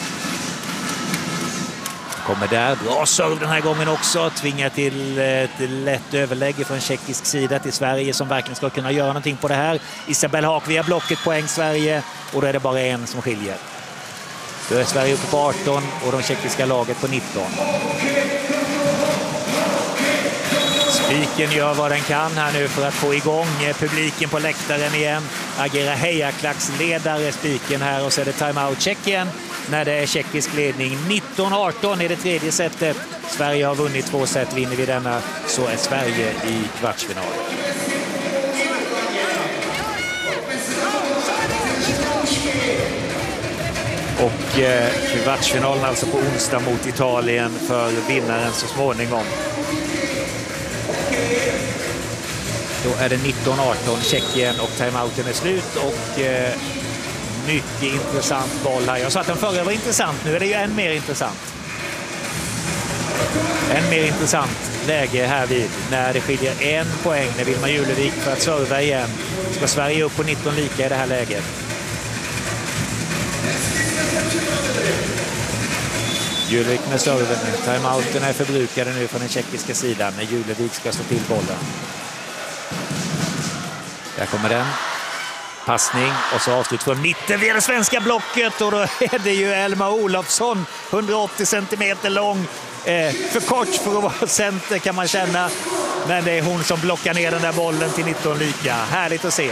Kommer där. Bra serv den här gången också. Tvingar till ett lätt överlägg från tjeckisk sida till Sverige som verkligen ska kunna göra någonting på det här. Isabelle Haak via blocket, poäng Sverige. Och då är det bara en som skiljer. Då är Sverige uppe på 18 och de tjeckiska laget på 19. Spiken gör vad den kan här nu för att få igång publiken på läktaren igen. Agerar hejaklacksledare Spiken här och så är det timeout Tjeckien när det är tjeckisk ledning. 19-18 i det tredje setet. Sverige har vunnit 2 set, vinner vi denna så är Sverige i kvartsfinal. Och kvartsfinalen alltså på onsdag mot Italien för vinnaren så småningom. Då är det 19-18 Tjeckien och timeouten är slut och mycket intressant boll här. Jag sa att den förra var intressant, nu är det ju än mer intressant. Än mer intressant läge här vid när det skiljer 1 poäng när Vilma Julevik för att serva igen. Ska Sverige upp på 19 lika i det här läget. Julevik med serven. Timeouten är förbrukade nu från den tjeckiska sidan när Julevik ska slå till bollen. Där kommer den. Passning och så avslut från mitten via det svenska blocket och då är det ju Elma Olofsson 180 centimeter lång. För kort för att vara center kan man känna. Men det är hon som blockar ner den där bollen till 19 lika. Härligt att se.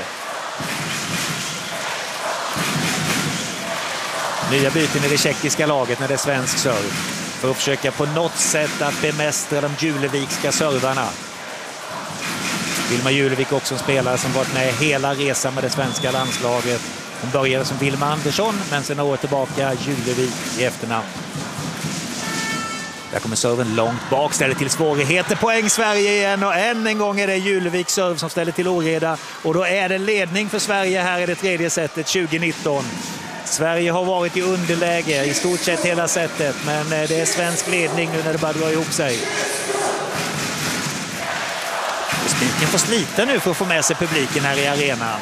Nya byten i det tjeckiska laget när det är svensk serv. För att försöka på något sätt att bemästra de julevikska servarna. Vilma Julevik också en spelare som varit med hela resan med det svenska landslaget. Hon började som Vilma Andersson men sen år tillbaka Julevik i efternamn. Där kommer serven långt bak, ställer till svårigheter. Poäng Sverige igen och än en gång är det Julevik serv som ställer till oreda. Och då är det ledning för Sverige här i det tredje setet 2019. Sverige har varit i underläge i stort sett hela setet men det är svensk ledning nu när det bara drar ihop sig. Spiken får slita nu för att få med sig publiken här i arenan.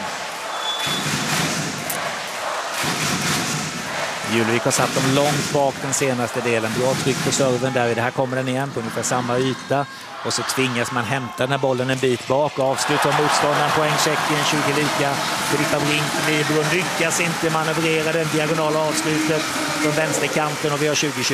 Julevik har satt dem långt bak den senaste delen. Bra tryck på serven där. Det här kommer den igen på ungefär samma yta. Och så tvingas man hämta den här bollen en bit bak. Avslut av motståndaren, poäng Tjeckien 20 lika. Filippa Brink Libro lyckas inte manövrera den diagonala avslutet från vänsterkanten och vi har 20-20.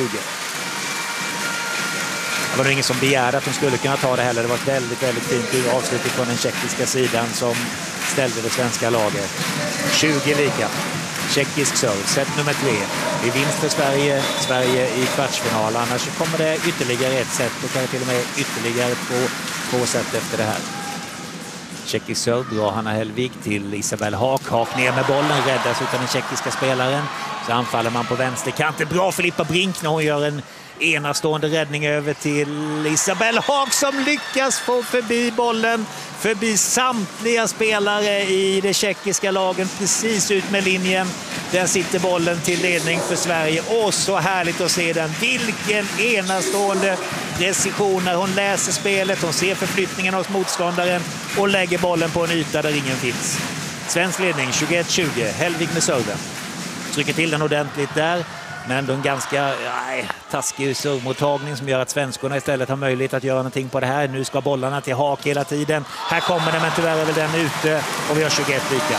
Det var nog ingen som begärde att de skulle kunna ta det heller. Det var ett väldigt, väldigt fint avslut från den tjeckiska sidan som ställde det svenska laget. 20 lika. Tjeckisk serve, set nummer 3. Det är vinst för Sverige, Sverige i kvartsfinal. Annars kommer det ytterligare ett set och kanske till och med ytterligare två set efter det här. Tjeckisk serve drar Hanna Hellvig till Isabelle Haak. Haak ner med bollen, räddas utan den tjeckiska spelaren. Så anfaller man på vänsterkanten. Bra Filippa Brink när hon gör en enastående räddning över till Isabelle Haak som lyckas få förbi bollen. Förbi samtliga spelare i det tjeckiska lagen precis ut med linjen. Där sitter bollen till ledning för Sverige. Och så härligt att se den. Vilken enastående precision när hon läser spelet. Hon ser förflyttningen hos motståndaren och lägger bollen på en yta där ingen finns. Svensk ledning 21-20. Hellvig med serven. Trycker till den ordentligt där. Men ändå en ganska taskig servmottagning som gör att svenskorna istället har möjlighet att göra någonting på det här. Nu ska bollarna till Haak hela tiden. Här kommer den, men tyvärr är väl den ute och vi har 21 lika.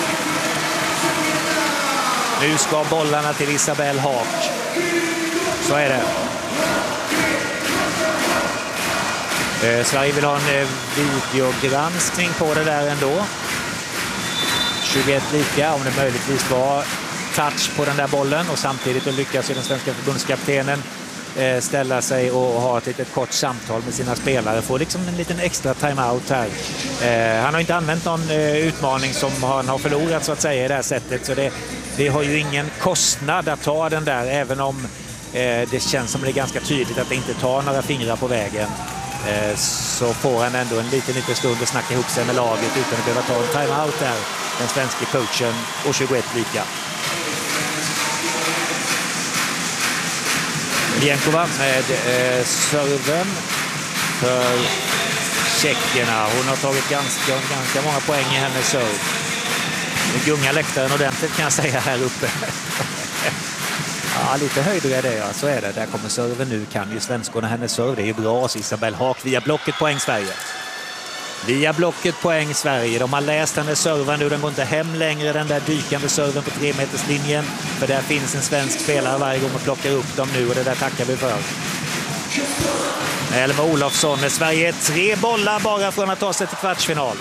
Nu ska bollarna till Isabelle Haak. Så är det. Sverige vill ha en videogranskning på det där ändå. 21 lika, om det möjligtvis var touch på den där bollen, och samtidigt lyckas den svenska förbundskaptenen ställa sig och ha ett litet kort samtal med sina spelare. Får liksom en liten extra timeout här. Han har inte använt någon utmaning som han har förlorat så att säga i det här sättet, så det har ju ingen kostnad att ta den där, även om det känns som det är ganska tydligt att det inte tar några fingrar på vägen. Så får han ändå en liten stund att snacka ihop sig med laget utan att behöva ta en timeout där, den svenska coachen, och 21 lika. Lienkova med serven för tjeckerna. Hon har tagit ganska många poäng i hennes serv. Det gungar läktaren ordentligt kan jag säga här uppe. Ja, lite höjdare är det, ja. Så är det. Där kommer serven nu. Kan ju svenskorna hennes serv. Det är ju bra. Så Isabelle Haak via blocket, poäng Sverige. Via blocket, poäng Sverige. De har läst hennes serven nu. Den går inte hem längre, den där dykande serven på 3-meterslinjen. För där finns en svensk spelare varje gång och plockar upp dem nu. Och det där tackar vi för. Elma Olofsson. Sverige är 3 bollar bara från att ta sig till kvartsfinal.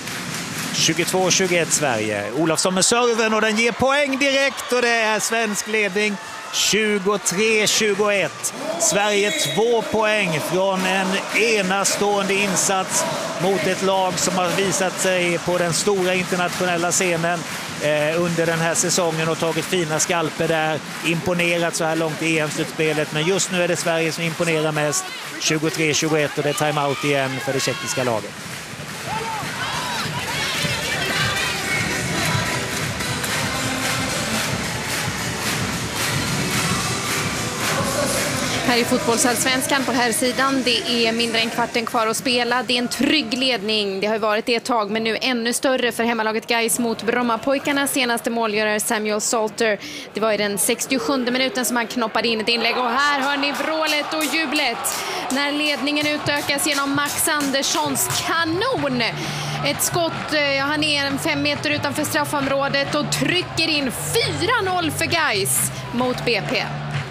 22-21 Sverige. Olofsson med serven och den ger poäng direkt, och det är svensk ledning 23-21. Sverige 2 poäng från en enastående insats mot ett lag som har visat sig på den stora internationella scenen under den här säsongen och tagit fina skalper där. Imponerat så här långt i EM-slutspelet, men just nu är det Sverige som imponerar mest. 23-21 och det är timeout igen för det tjeckiska laget. Här i fotbollsallsvenskan på här sidan, det är mindre än kvarten kvar att spela. Det är en trygg ledning. Det har varit det ett tag, men nu ännu större för hemmalaget Gais mot Brommapojkarna. Senaste målgörare Samuel Salter. Det var i den 67:e minuten som han knoppade in ett inlägg. Och här hör ni vrålet och jublet när ledningen utökas genom Max Anderssons kanon. Ett skott, han är 5 meter utanför straffområdet och trycker in 4-0 för Gais mot BP.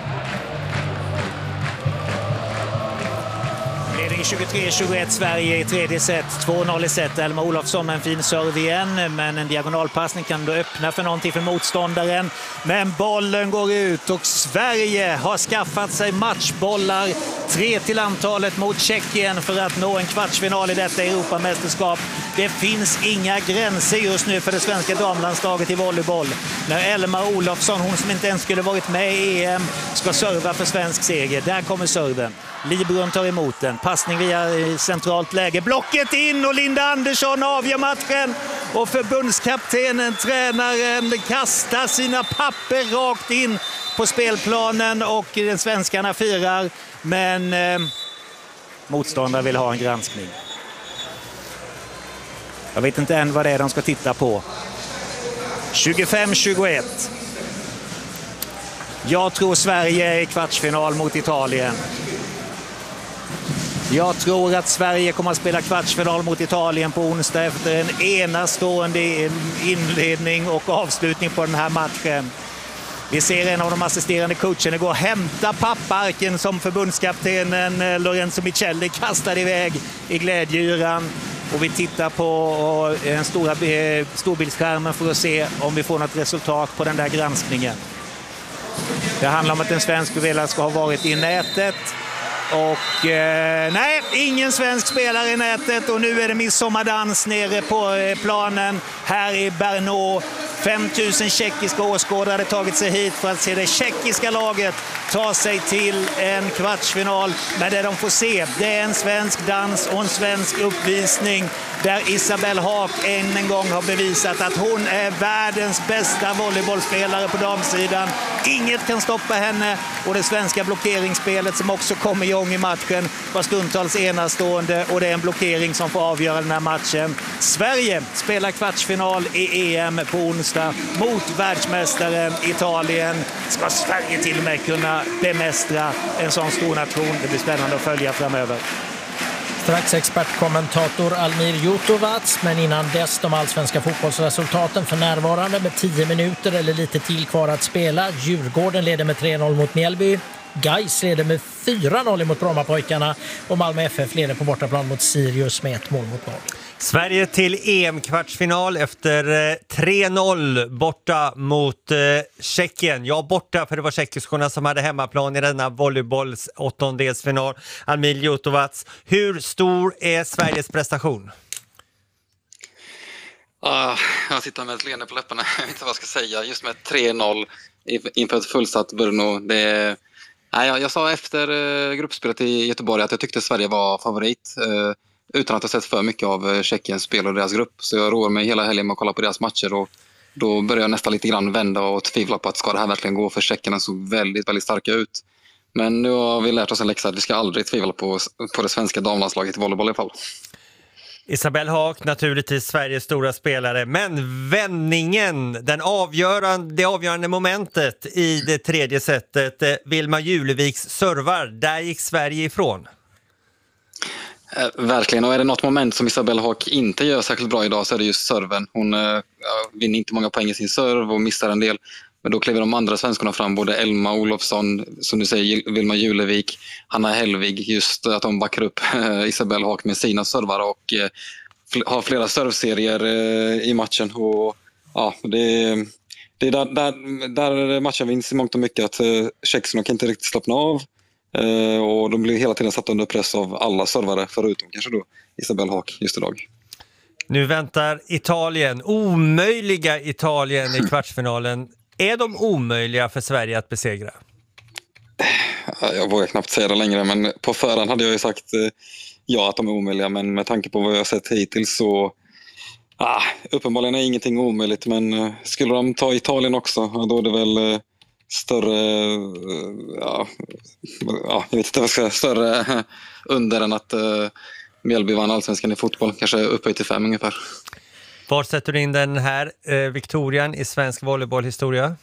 23-21 Sverige i tredje set, 2-0 i set. Elma Olofsson med en fin serve igen, men en diagonalpassning kan då öppna för någonting för motståndaren. Men bollen går ut och Sverige har skaffat sig matchbollar, 3 till antalet mot Tjeckien för att nå en kvartsfinal i detta Europamästerskap. Det finns inga gränser just nu för det svenska damlandslaget i volleyboll. När Elma Olofsson, hon som inte ens skulle varit med i EM, ska serva för svensk seger. Där kommer serven. Libron tar emot den. Passning via centralt läge. Blocket in och Linda Andersson avgör matchen. Och förbundskaptenen, tränaren, kastar sina papper rakt in på spelplanen och den svenskarna firar. Men motståndare vill ha en granskning. Jag vet inte än vad det är de ska titta på. 25-21. Jag tror Sverige är i kvartsfinal mot Italien. Jag tror att Sverige kommer att spela kvartsfinal mot Italien på onsdag efter en enastående inledning och avslutning på den här matchen. Vi ser en av de assisterande coacherna gå och hämta papparken som förbundskaptenen Lorenzo Michelli kastade iväg i glädjeyran. Och vi tittar på en storbildsskärmen för att se om vi får något resultat på den där granskningen. Det handlar om att en svensk spelare ska ha varit i nätet. Och nej, ingen svensk spelare i nätet och nu är det midsommardans nere på planen här i Brno. 5000 tjeckiska åskådare hade tagit sig hit för att se det tjeckiska laget ta sig till en kvartsfinal. Men det de får se, det är en svensk dans och en svensk uppvisning där Isabelle Haak än en gång har bevisat att hon är världens bästa volleybollspelare på damsidan. Inget kan stoppa henne och det svenska blockeringsspelet som också kommer igång i matchen var stundtals enastående och det är en blockering som får avgöra den här matchen. Sverige spelar kvartsfinal i EM på onsdag. Båstad mot världsmästaren Italien. Ska Sverige till och med kunna bemästra en sån stor nation? Det blir spännande att följa framöver. Strax expertkommentator Almir Jutovac, men innan dess de allsvenska fotbollsresultaten för närvarande med 10 minuter eller lite till kvar att spela. Djurgården leder med 3-0 mot Mjällby. Gais leder med 4-0 mot Brommapojkarna och Malmö FF leder på bortaplan mot Sirius med 1-0 mot 0. Sverige till EM-kvartsfinal efter 3-0 borta mot Tjeckien. Ja, borta, för det var tjeckiskorna som hade hemmaplan i denna volleybolls åttondelsfinal. Almir Jutovac, hur stor är Sveriges prestation? Jag sitter med ett leende på läpparna. Jag vet inte vad jag ska säga. Just med 3-0 inför ett fullsatt Brno. Jag sa efter gruppspelet i Göteborg att jag tyckte Sverige var favorit. Utan att ha sett för mycket av Tjeckiens spel och deras grupp. Så jag roar mig hela helgen med att kolla på deras matcher. Och då börjar jag nästan lite grann vända och tvivla på att ska det här verkligen gå, för Tjeckerna såg väldigt, väldigt starka ut. Men nu har vi lärt oss en läxa att vi ska aldrig tvivla på det svenska damlandslaget i volleyboll i alla fall. Isabelle Haak, naturligtvis Sveriges stora spelare, men vändningen, det avgörande momentet i det tredje setet, Vilma Juleviks servar, där gick Sverige ifrån. Verkligen, och är det något moment som Isabelle Haak inte gör särskilt bra idag så är det just serven. Hon vinner inte många poäng i sin serv och missar en del. Men då kliver de andra svenskarna fram, både Elma Olofsson, som du säger, Vilma Julevik, Hanna Hellvig, just att de backar upp Isabelle Haak med sina servar och har flera servserier i matchen. Och ja, det är där matchen vinns i mångt och mycket, att tjeckerna kan inte riktigt slappna av. Och de blir hela tiden satt under press av alla servare, förutom kanske då Isabelle Haak just idag. Nu väntar Italien, omöjliga Italien i kvartsfinalen. Är de omöjliga för Sverige att besegra? Jag vågar knappt säga det längre, men på förhand hade jag ju sagt ja att de är omöjliga. Men med tanke på vad jag har sett hittills så uppenbarligen är ingenting omöjligt. Men skulle de ta Italien också, då är det väl större, jag vet inte vad jag ska, större under än att Mjällby vann allsvenskan i fotboll. Kanske upphöjt till 5 ungefär. Var sätter du in den här Victorian i svensk volleybollhistoria?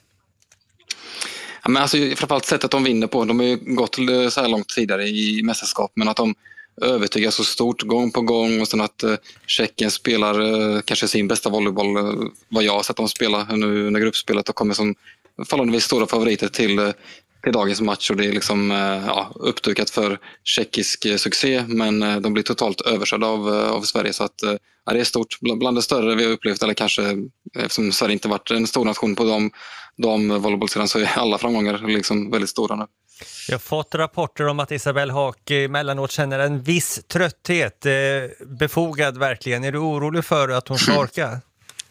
Ja, men alltså, framförallt sättet de vinner på. De har ju gått så här långt tidigare i mästerskap, men att de övertygar så stort gång på gång, och sen att Tjeckien spelar kanske sin bästa volleyboll vad jag har sett dem spela nu under gruppspelet, och kommer som förhållandevis stora favoriter till dagens match. Och det är liksom uppdukat för tjeckisk succé, men de blir totalt överkörda av Sverige. Så att det är stort, bland det större vi har upplevt, eller kanske, eftersom Sverige inte varit en stor nation på de volleybollsidan, så är alla framgångar liksom väldigt stora nu. Jag har fått rapporter om att Isabelle Haak emellanåt känner en viss trötthet. Befogad verkligen. Är du orolig för att hon ska orka?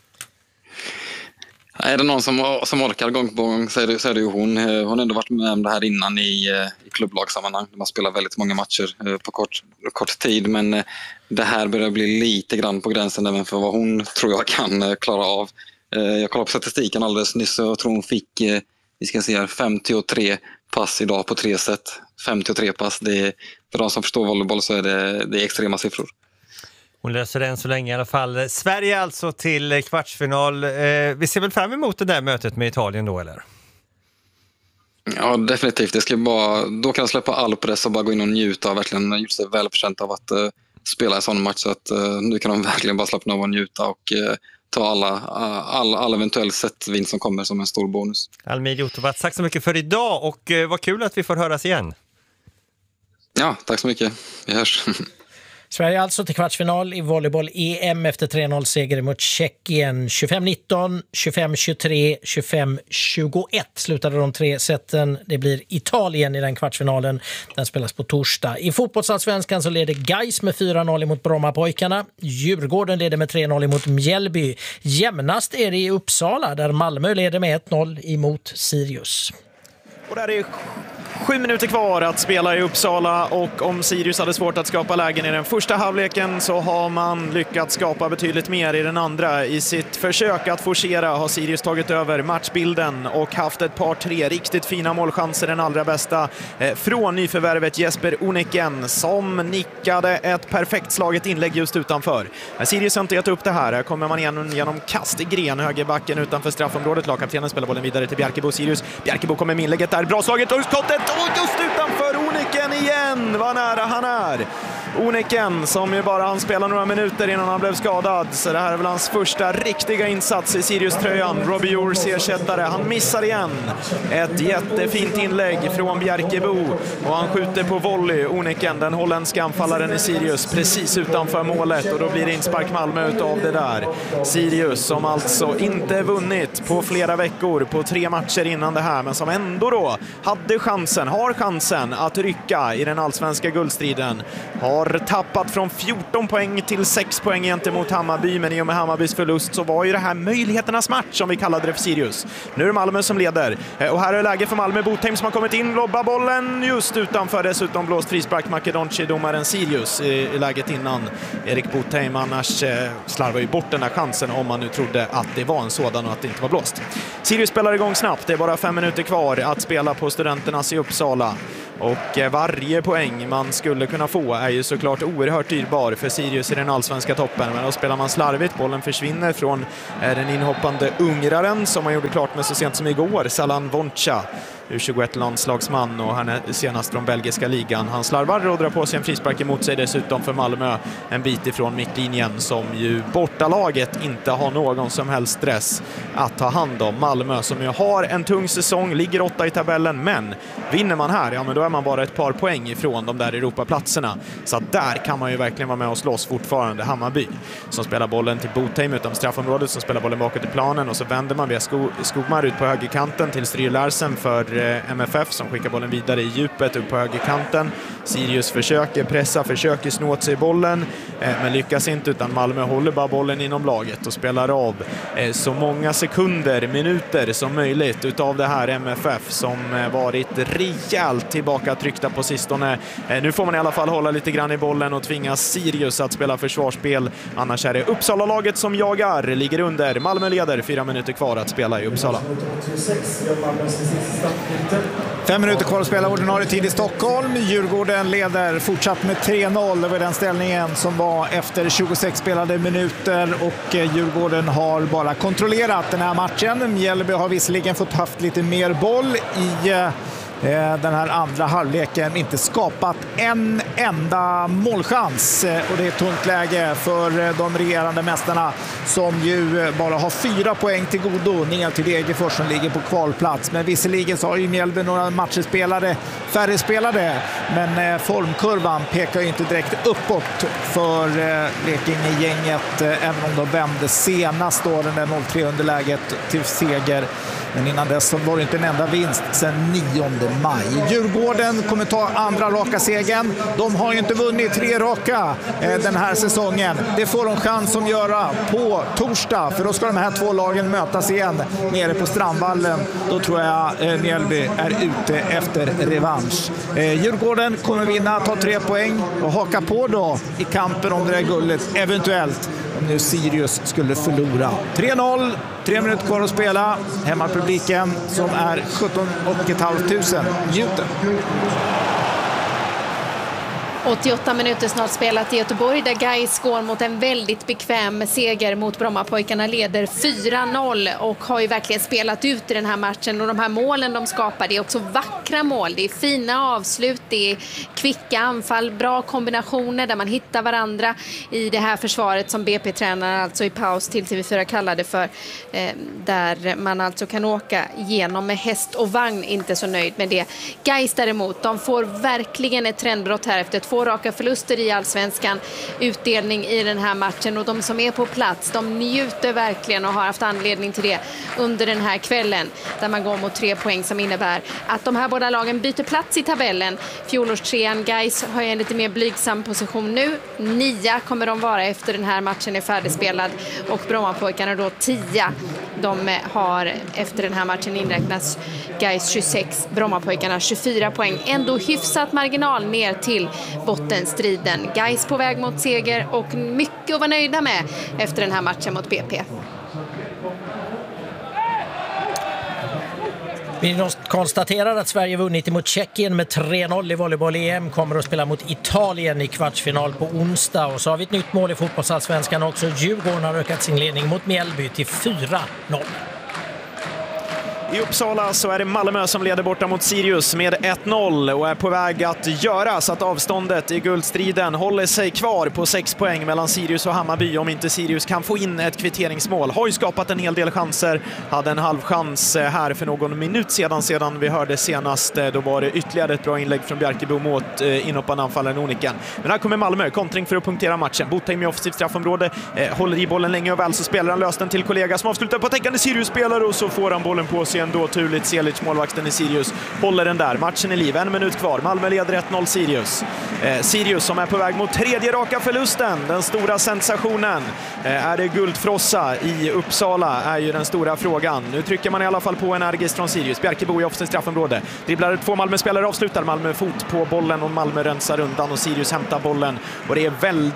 Är det någon som orkar gång på gång så är det ju hon. Hon har ändå varit med om det här innan i klubblagssammanhang. Man spelar väldigt många matcher på kort tid, men det här börjar bli lite grann på gränsen även för vad hon tror jag kan klara av. Jag kollade på statistiken alldeles nyss, och jag tror hon fick 53 pass idag på 3 set. 53 pass, för de som förstår volleyboll så är det extrema siffror. Hon löser det än så länge i alla fall. Sverige alltså till kvartsfinal. Vi ser väl fram emot det där mötet med Italien då, eller? Ja, definitivt. Då kan jag släppa all press och bara gå in och njuta. Verkligen gjort sig välförtjänt av att spela en sån match. Så att nu kan de verkligen bara slappna av och njuta och ta all eventuell setvinst som kommer som en stor bonus. Almir Jutovac, tack så mycket för idag, och vad kul att vi får höras igen. Ja, tack så mycket. Vi hörs. Sverige alltså till kvartsfinal i volleyboll-EM efter 3-0-seger mot Tjeckien. 25-19, 25-23, 25-21 slutade de 3 seten. Det blir Italien i den kvartsfinalen. Den spelas på torsdag. I fotbollsallsvenskan så leder Gais med 4-0 mot Brommapojkarna. Djurgården leder med 3-0 mot Mjällby. Jämnast är det i Uppsala där Malmö leder med 1-0 emot Sirius. Och där är 7 minuter kvar att spela i Uppsala, och om Sirius hade svårt att skapa lägen i den första halvleken så har man lyckats skapa betydligt mer i den andra. I sitt försök att forcera har Sirius tagit över matchbilden och haft ett par 3 riktigt fina målchanser, den allra bästa från nyförvärvet Jesper Oniken som nickade ett perfekt slaget inlägg just utanför. Men Sirius har inte gett upp det här. Här kommer man genom kast i gren, högerbacken utanför straffområdet. Lagkaptenen spelar bollen vidare till Bjerkebo. Sirius. Bjerkebo kommer med inlägget där. Bra slaget och skottet och just utanför Oniken igen. Vad nära han är. Oniken som ju bara han spelar några minuter innan han blev skadad. Så det här är väl hans första riktiga insats i Sirius-tröjan. Robbie Ors ersättare. Han missar igen. Ett jättefint inlägg från Bjerkebo. Och han skjuter på volley. Oniken, den holländska anfallaren i Sirius, precis utanför målet. Och då blir det inspark Malmö utav det där. Sirius som alltså inte vunnit på flera veckor, på 3 matcher innan det här. Men som ändå då har chansen att rycka i den allsvenska guldstriden. Har tappat från 14 poäng till 6 poäng gentemot Hammarby, men i och med Hammarbys förlust så var ju det här möjligheternas match som vi kallade det för Sirius. Nu är det Malmö som leder och här är läge för Malmö. Botheim som har kommit in, lobbar bollen just utanför, dessutom blåst frispark Makedonci, domaren Sirius i läget innan. Erik Botheim annars slarvar ju bort den här chansen om man nu trodde att det var en sådan och att det inte var blåst. Sirius spelar igång snabbt, det är bara 5 minuter kvar att spela på Studenternas i Uppsala. Och varje poäng man skulle kunna få är ju såklart oerhört dyrbar för Sirius i den allsvenska toppen. Men då spelar man slarvigt, bollen försvinner från den inhoppande ungraren som man gjorde klart med så sent som igår, Salan Voncha. U21-landslagsman och han är senast från belgiska ligan. Han slarvar och drar på sig en frispark emot sig dessutom för Malmö. En bit ifrån mittlinjen som ju bortalaget inte har någon som helst stress att ta hand om. Malmö som ju har en tung säsong, ligger 8 i tabellen, men vinner man här, ja men då är man bara ett par poäng ifrån de där Europaplatserna. Så där kan man ju verkligen vara med och slåss fortfarande. Hammarby som spelar bollen till Botheim utom straffområdet, som spelar bollen bakåt i planen och så vänder man via Skogmar ut på högerkanten till Stryr Larsen för MFF som skickar bollen vidare i djupet upp på högerkanten. Sirius försöker snå åt sig bollen men lyckas inte, utan Malmö håller bara bollen inom laget och spelar av så många minuter som möjligt utav det här MFF som varit rejält tillbaka tryckta på sistone. Nu får man i alla fall hålla lite grann i bollen och tvingas Sirius att spela försvarsspel. Annars är det Uppsala-laget som jagar, ligger under. Malmö leder, 4 minuter kvar att spela i Uppsala. 5 minuter kvar att spela ordinarie tid i Stockholm. Djurgården leder fortsatt med 3-0 över den ställningen som var efter 26 spelade minuter, och Djurgården har bara kontrollerat den här matchen. Mjällby har visserligen fått haft lite mer boll i den här andra halvleken, inte skapat en enda målchans, och det är ett tungt läge för de regerande mästarna som ju bara har 4 poäng till godo ner till Degerfors som ligger på kvalplats. Men visserligen så har ju Mjällby några färre spelade, men formkurvan pekar ju inte direkt uppåt för Blekinge-gänget, även om de vände senast då den där 0-3 underläget till seger. Men innan dess var det inte en enda vinst sedan 9 maj. Djurgården kommer ta andra raka segern. De har ju inte vunnit 3 raka den här säsongen. Det får de chans att göra på torsdag, för då ska de här 2 lagen mötas igen nere på Strandvallen. Då tror jag Mjällby är ute efter revansch. Djurgården kommer vinna, ta 3 poäng och haka på då i kampen om det där guldet, eventuellt om nu Sirius skulle förlora. 3-0, 3 minuter kvar att spela. Hemmapubliken som är 17 500 njuter. 88 minuter snart spelat i Göteborg där Gais går mot en väldigt bekväm seger mot Brommapojkarna, leder 4-0 och har ju verkligen spelat ut i den här matchen, och de här målen de skapar, det är också vackra mål, det är fina avslut, det är kvicka anfall, bra kombinationer där man hittar varandra i det här försvaret som BP-tränaren alltså i paus till TV4 kallade för, där man alltså kan åka igenom med häst och vagn, inte så nöjd med det. Gais däremot, de får verkligen ett trendbrott här efter 2 2 raka förluster i Allsvenskan. Utdelning i den här matchen, och de som är på plats, de njuter verkligen och har haft anledning till det under den här kvällen, där man går mot 3 poäng som innebär att de här båda lagen byter plats i tabellen. Fjolårstrean Gais har en lite mer blygsam position nu. 9 kommer de vara efter den här matchen är färdigspelad, och Brommapojkarna då 10. De har efter den här matchen inräknats Gais 26, Brommapojkarna 24 poäng. Ändå hyfsat marginal ner till bottenstriden. Gais på väg mot seger och mycket att vara nöjda med efter den här matchen mot BP. Vi konstaterar att Sverige vunnit mot Tjeckien med 3-0 i volleyboll-EM. Kommer att spela mot Italien i kvartsfinal på onsdag. Och så har vi ett nytt mål i fotbollsallsvenskan också. Djurgården har ökat sin ledning mot Mjällby till 4-0. I Uppsala så är det Malmö som leder borta mot Sirius med 1-0 och är på väg att göra så att avståndet i guldstriden håller sig kvar på 6 poäng mellan Sirius och Hammarby om inte Sirius kan få in ett kvitteringsmål. Har ju skapat en hel del chanser, hade en halv chans här för någon minut sedan vi hörde senast. Då var det ytterligare ett bra inlägg från Bjarkebo mot inhoppande anfallaren Oniken. Men här kommer Malmö, kontring för att punktera matchen. Botheim i offensivt straffområde, håller i bollen länge och väl, så spelar han löst den till kollega som avslutar på täckande Sirius-spelare, och så får han bollen på sig ändå. Turligt Selic, målvakten i Sirius, håller den där. Matchen är liv, 1 minut kvar. Malmö leder 1-0 Sirius. Sirius som är på väg mot 3:e raka förlusten. Den stora sensationen. Är det guldfrossa i Uppsala är ju den stora frågan. Nu trycker man i alla fall på energiskt från Sirius. Bjarkebo i offensivt straffområde. Dribblar 2 Malmö-spelare, avslutar. Malmö fot på bollen och Malmö rensar undan och Sirius hämtar bollen. Och det är väldigt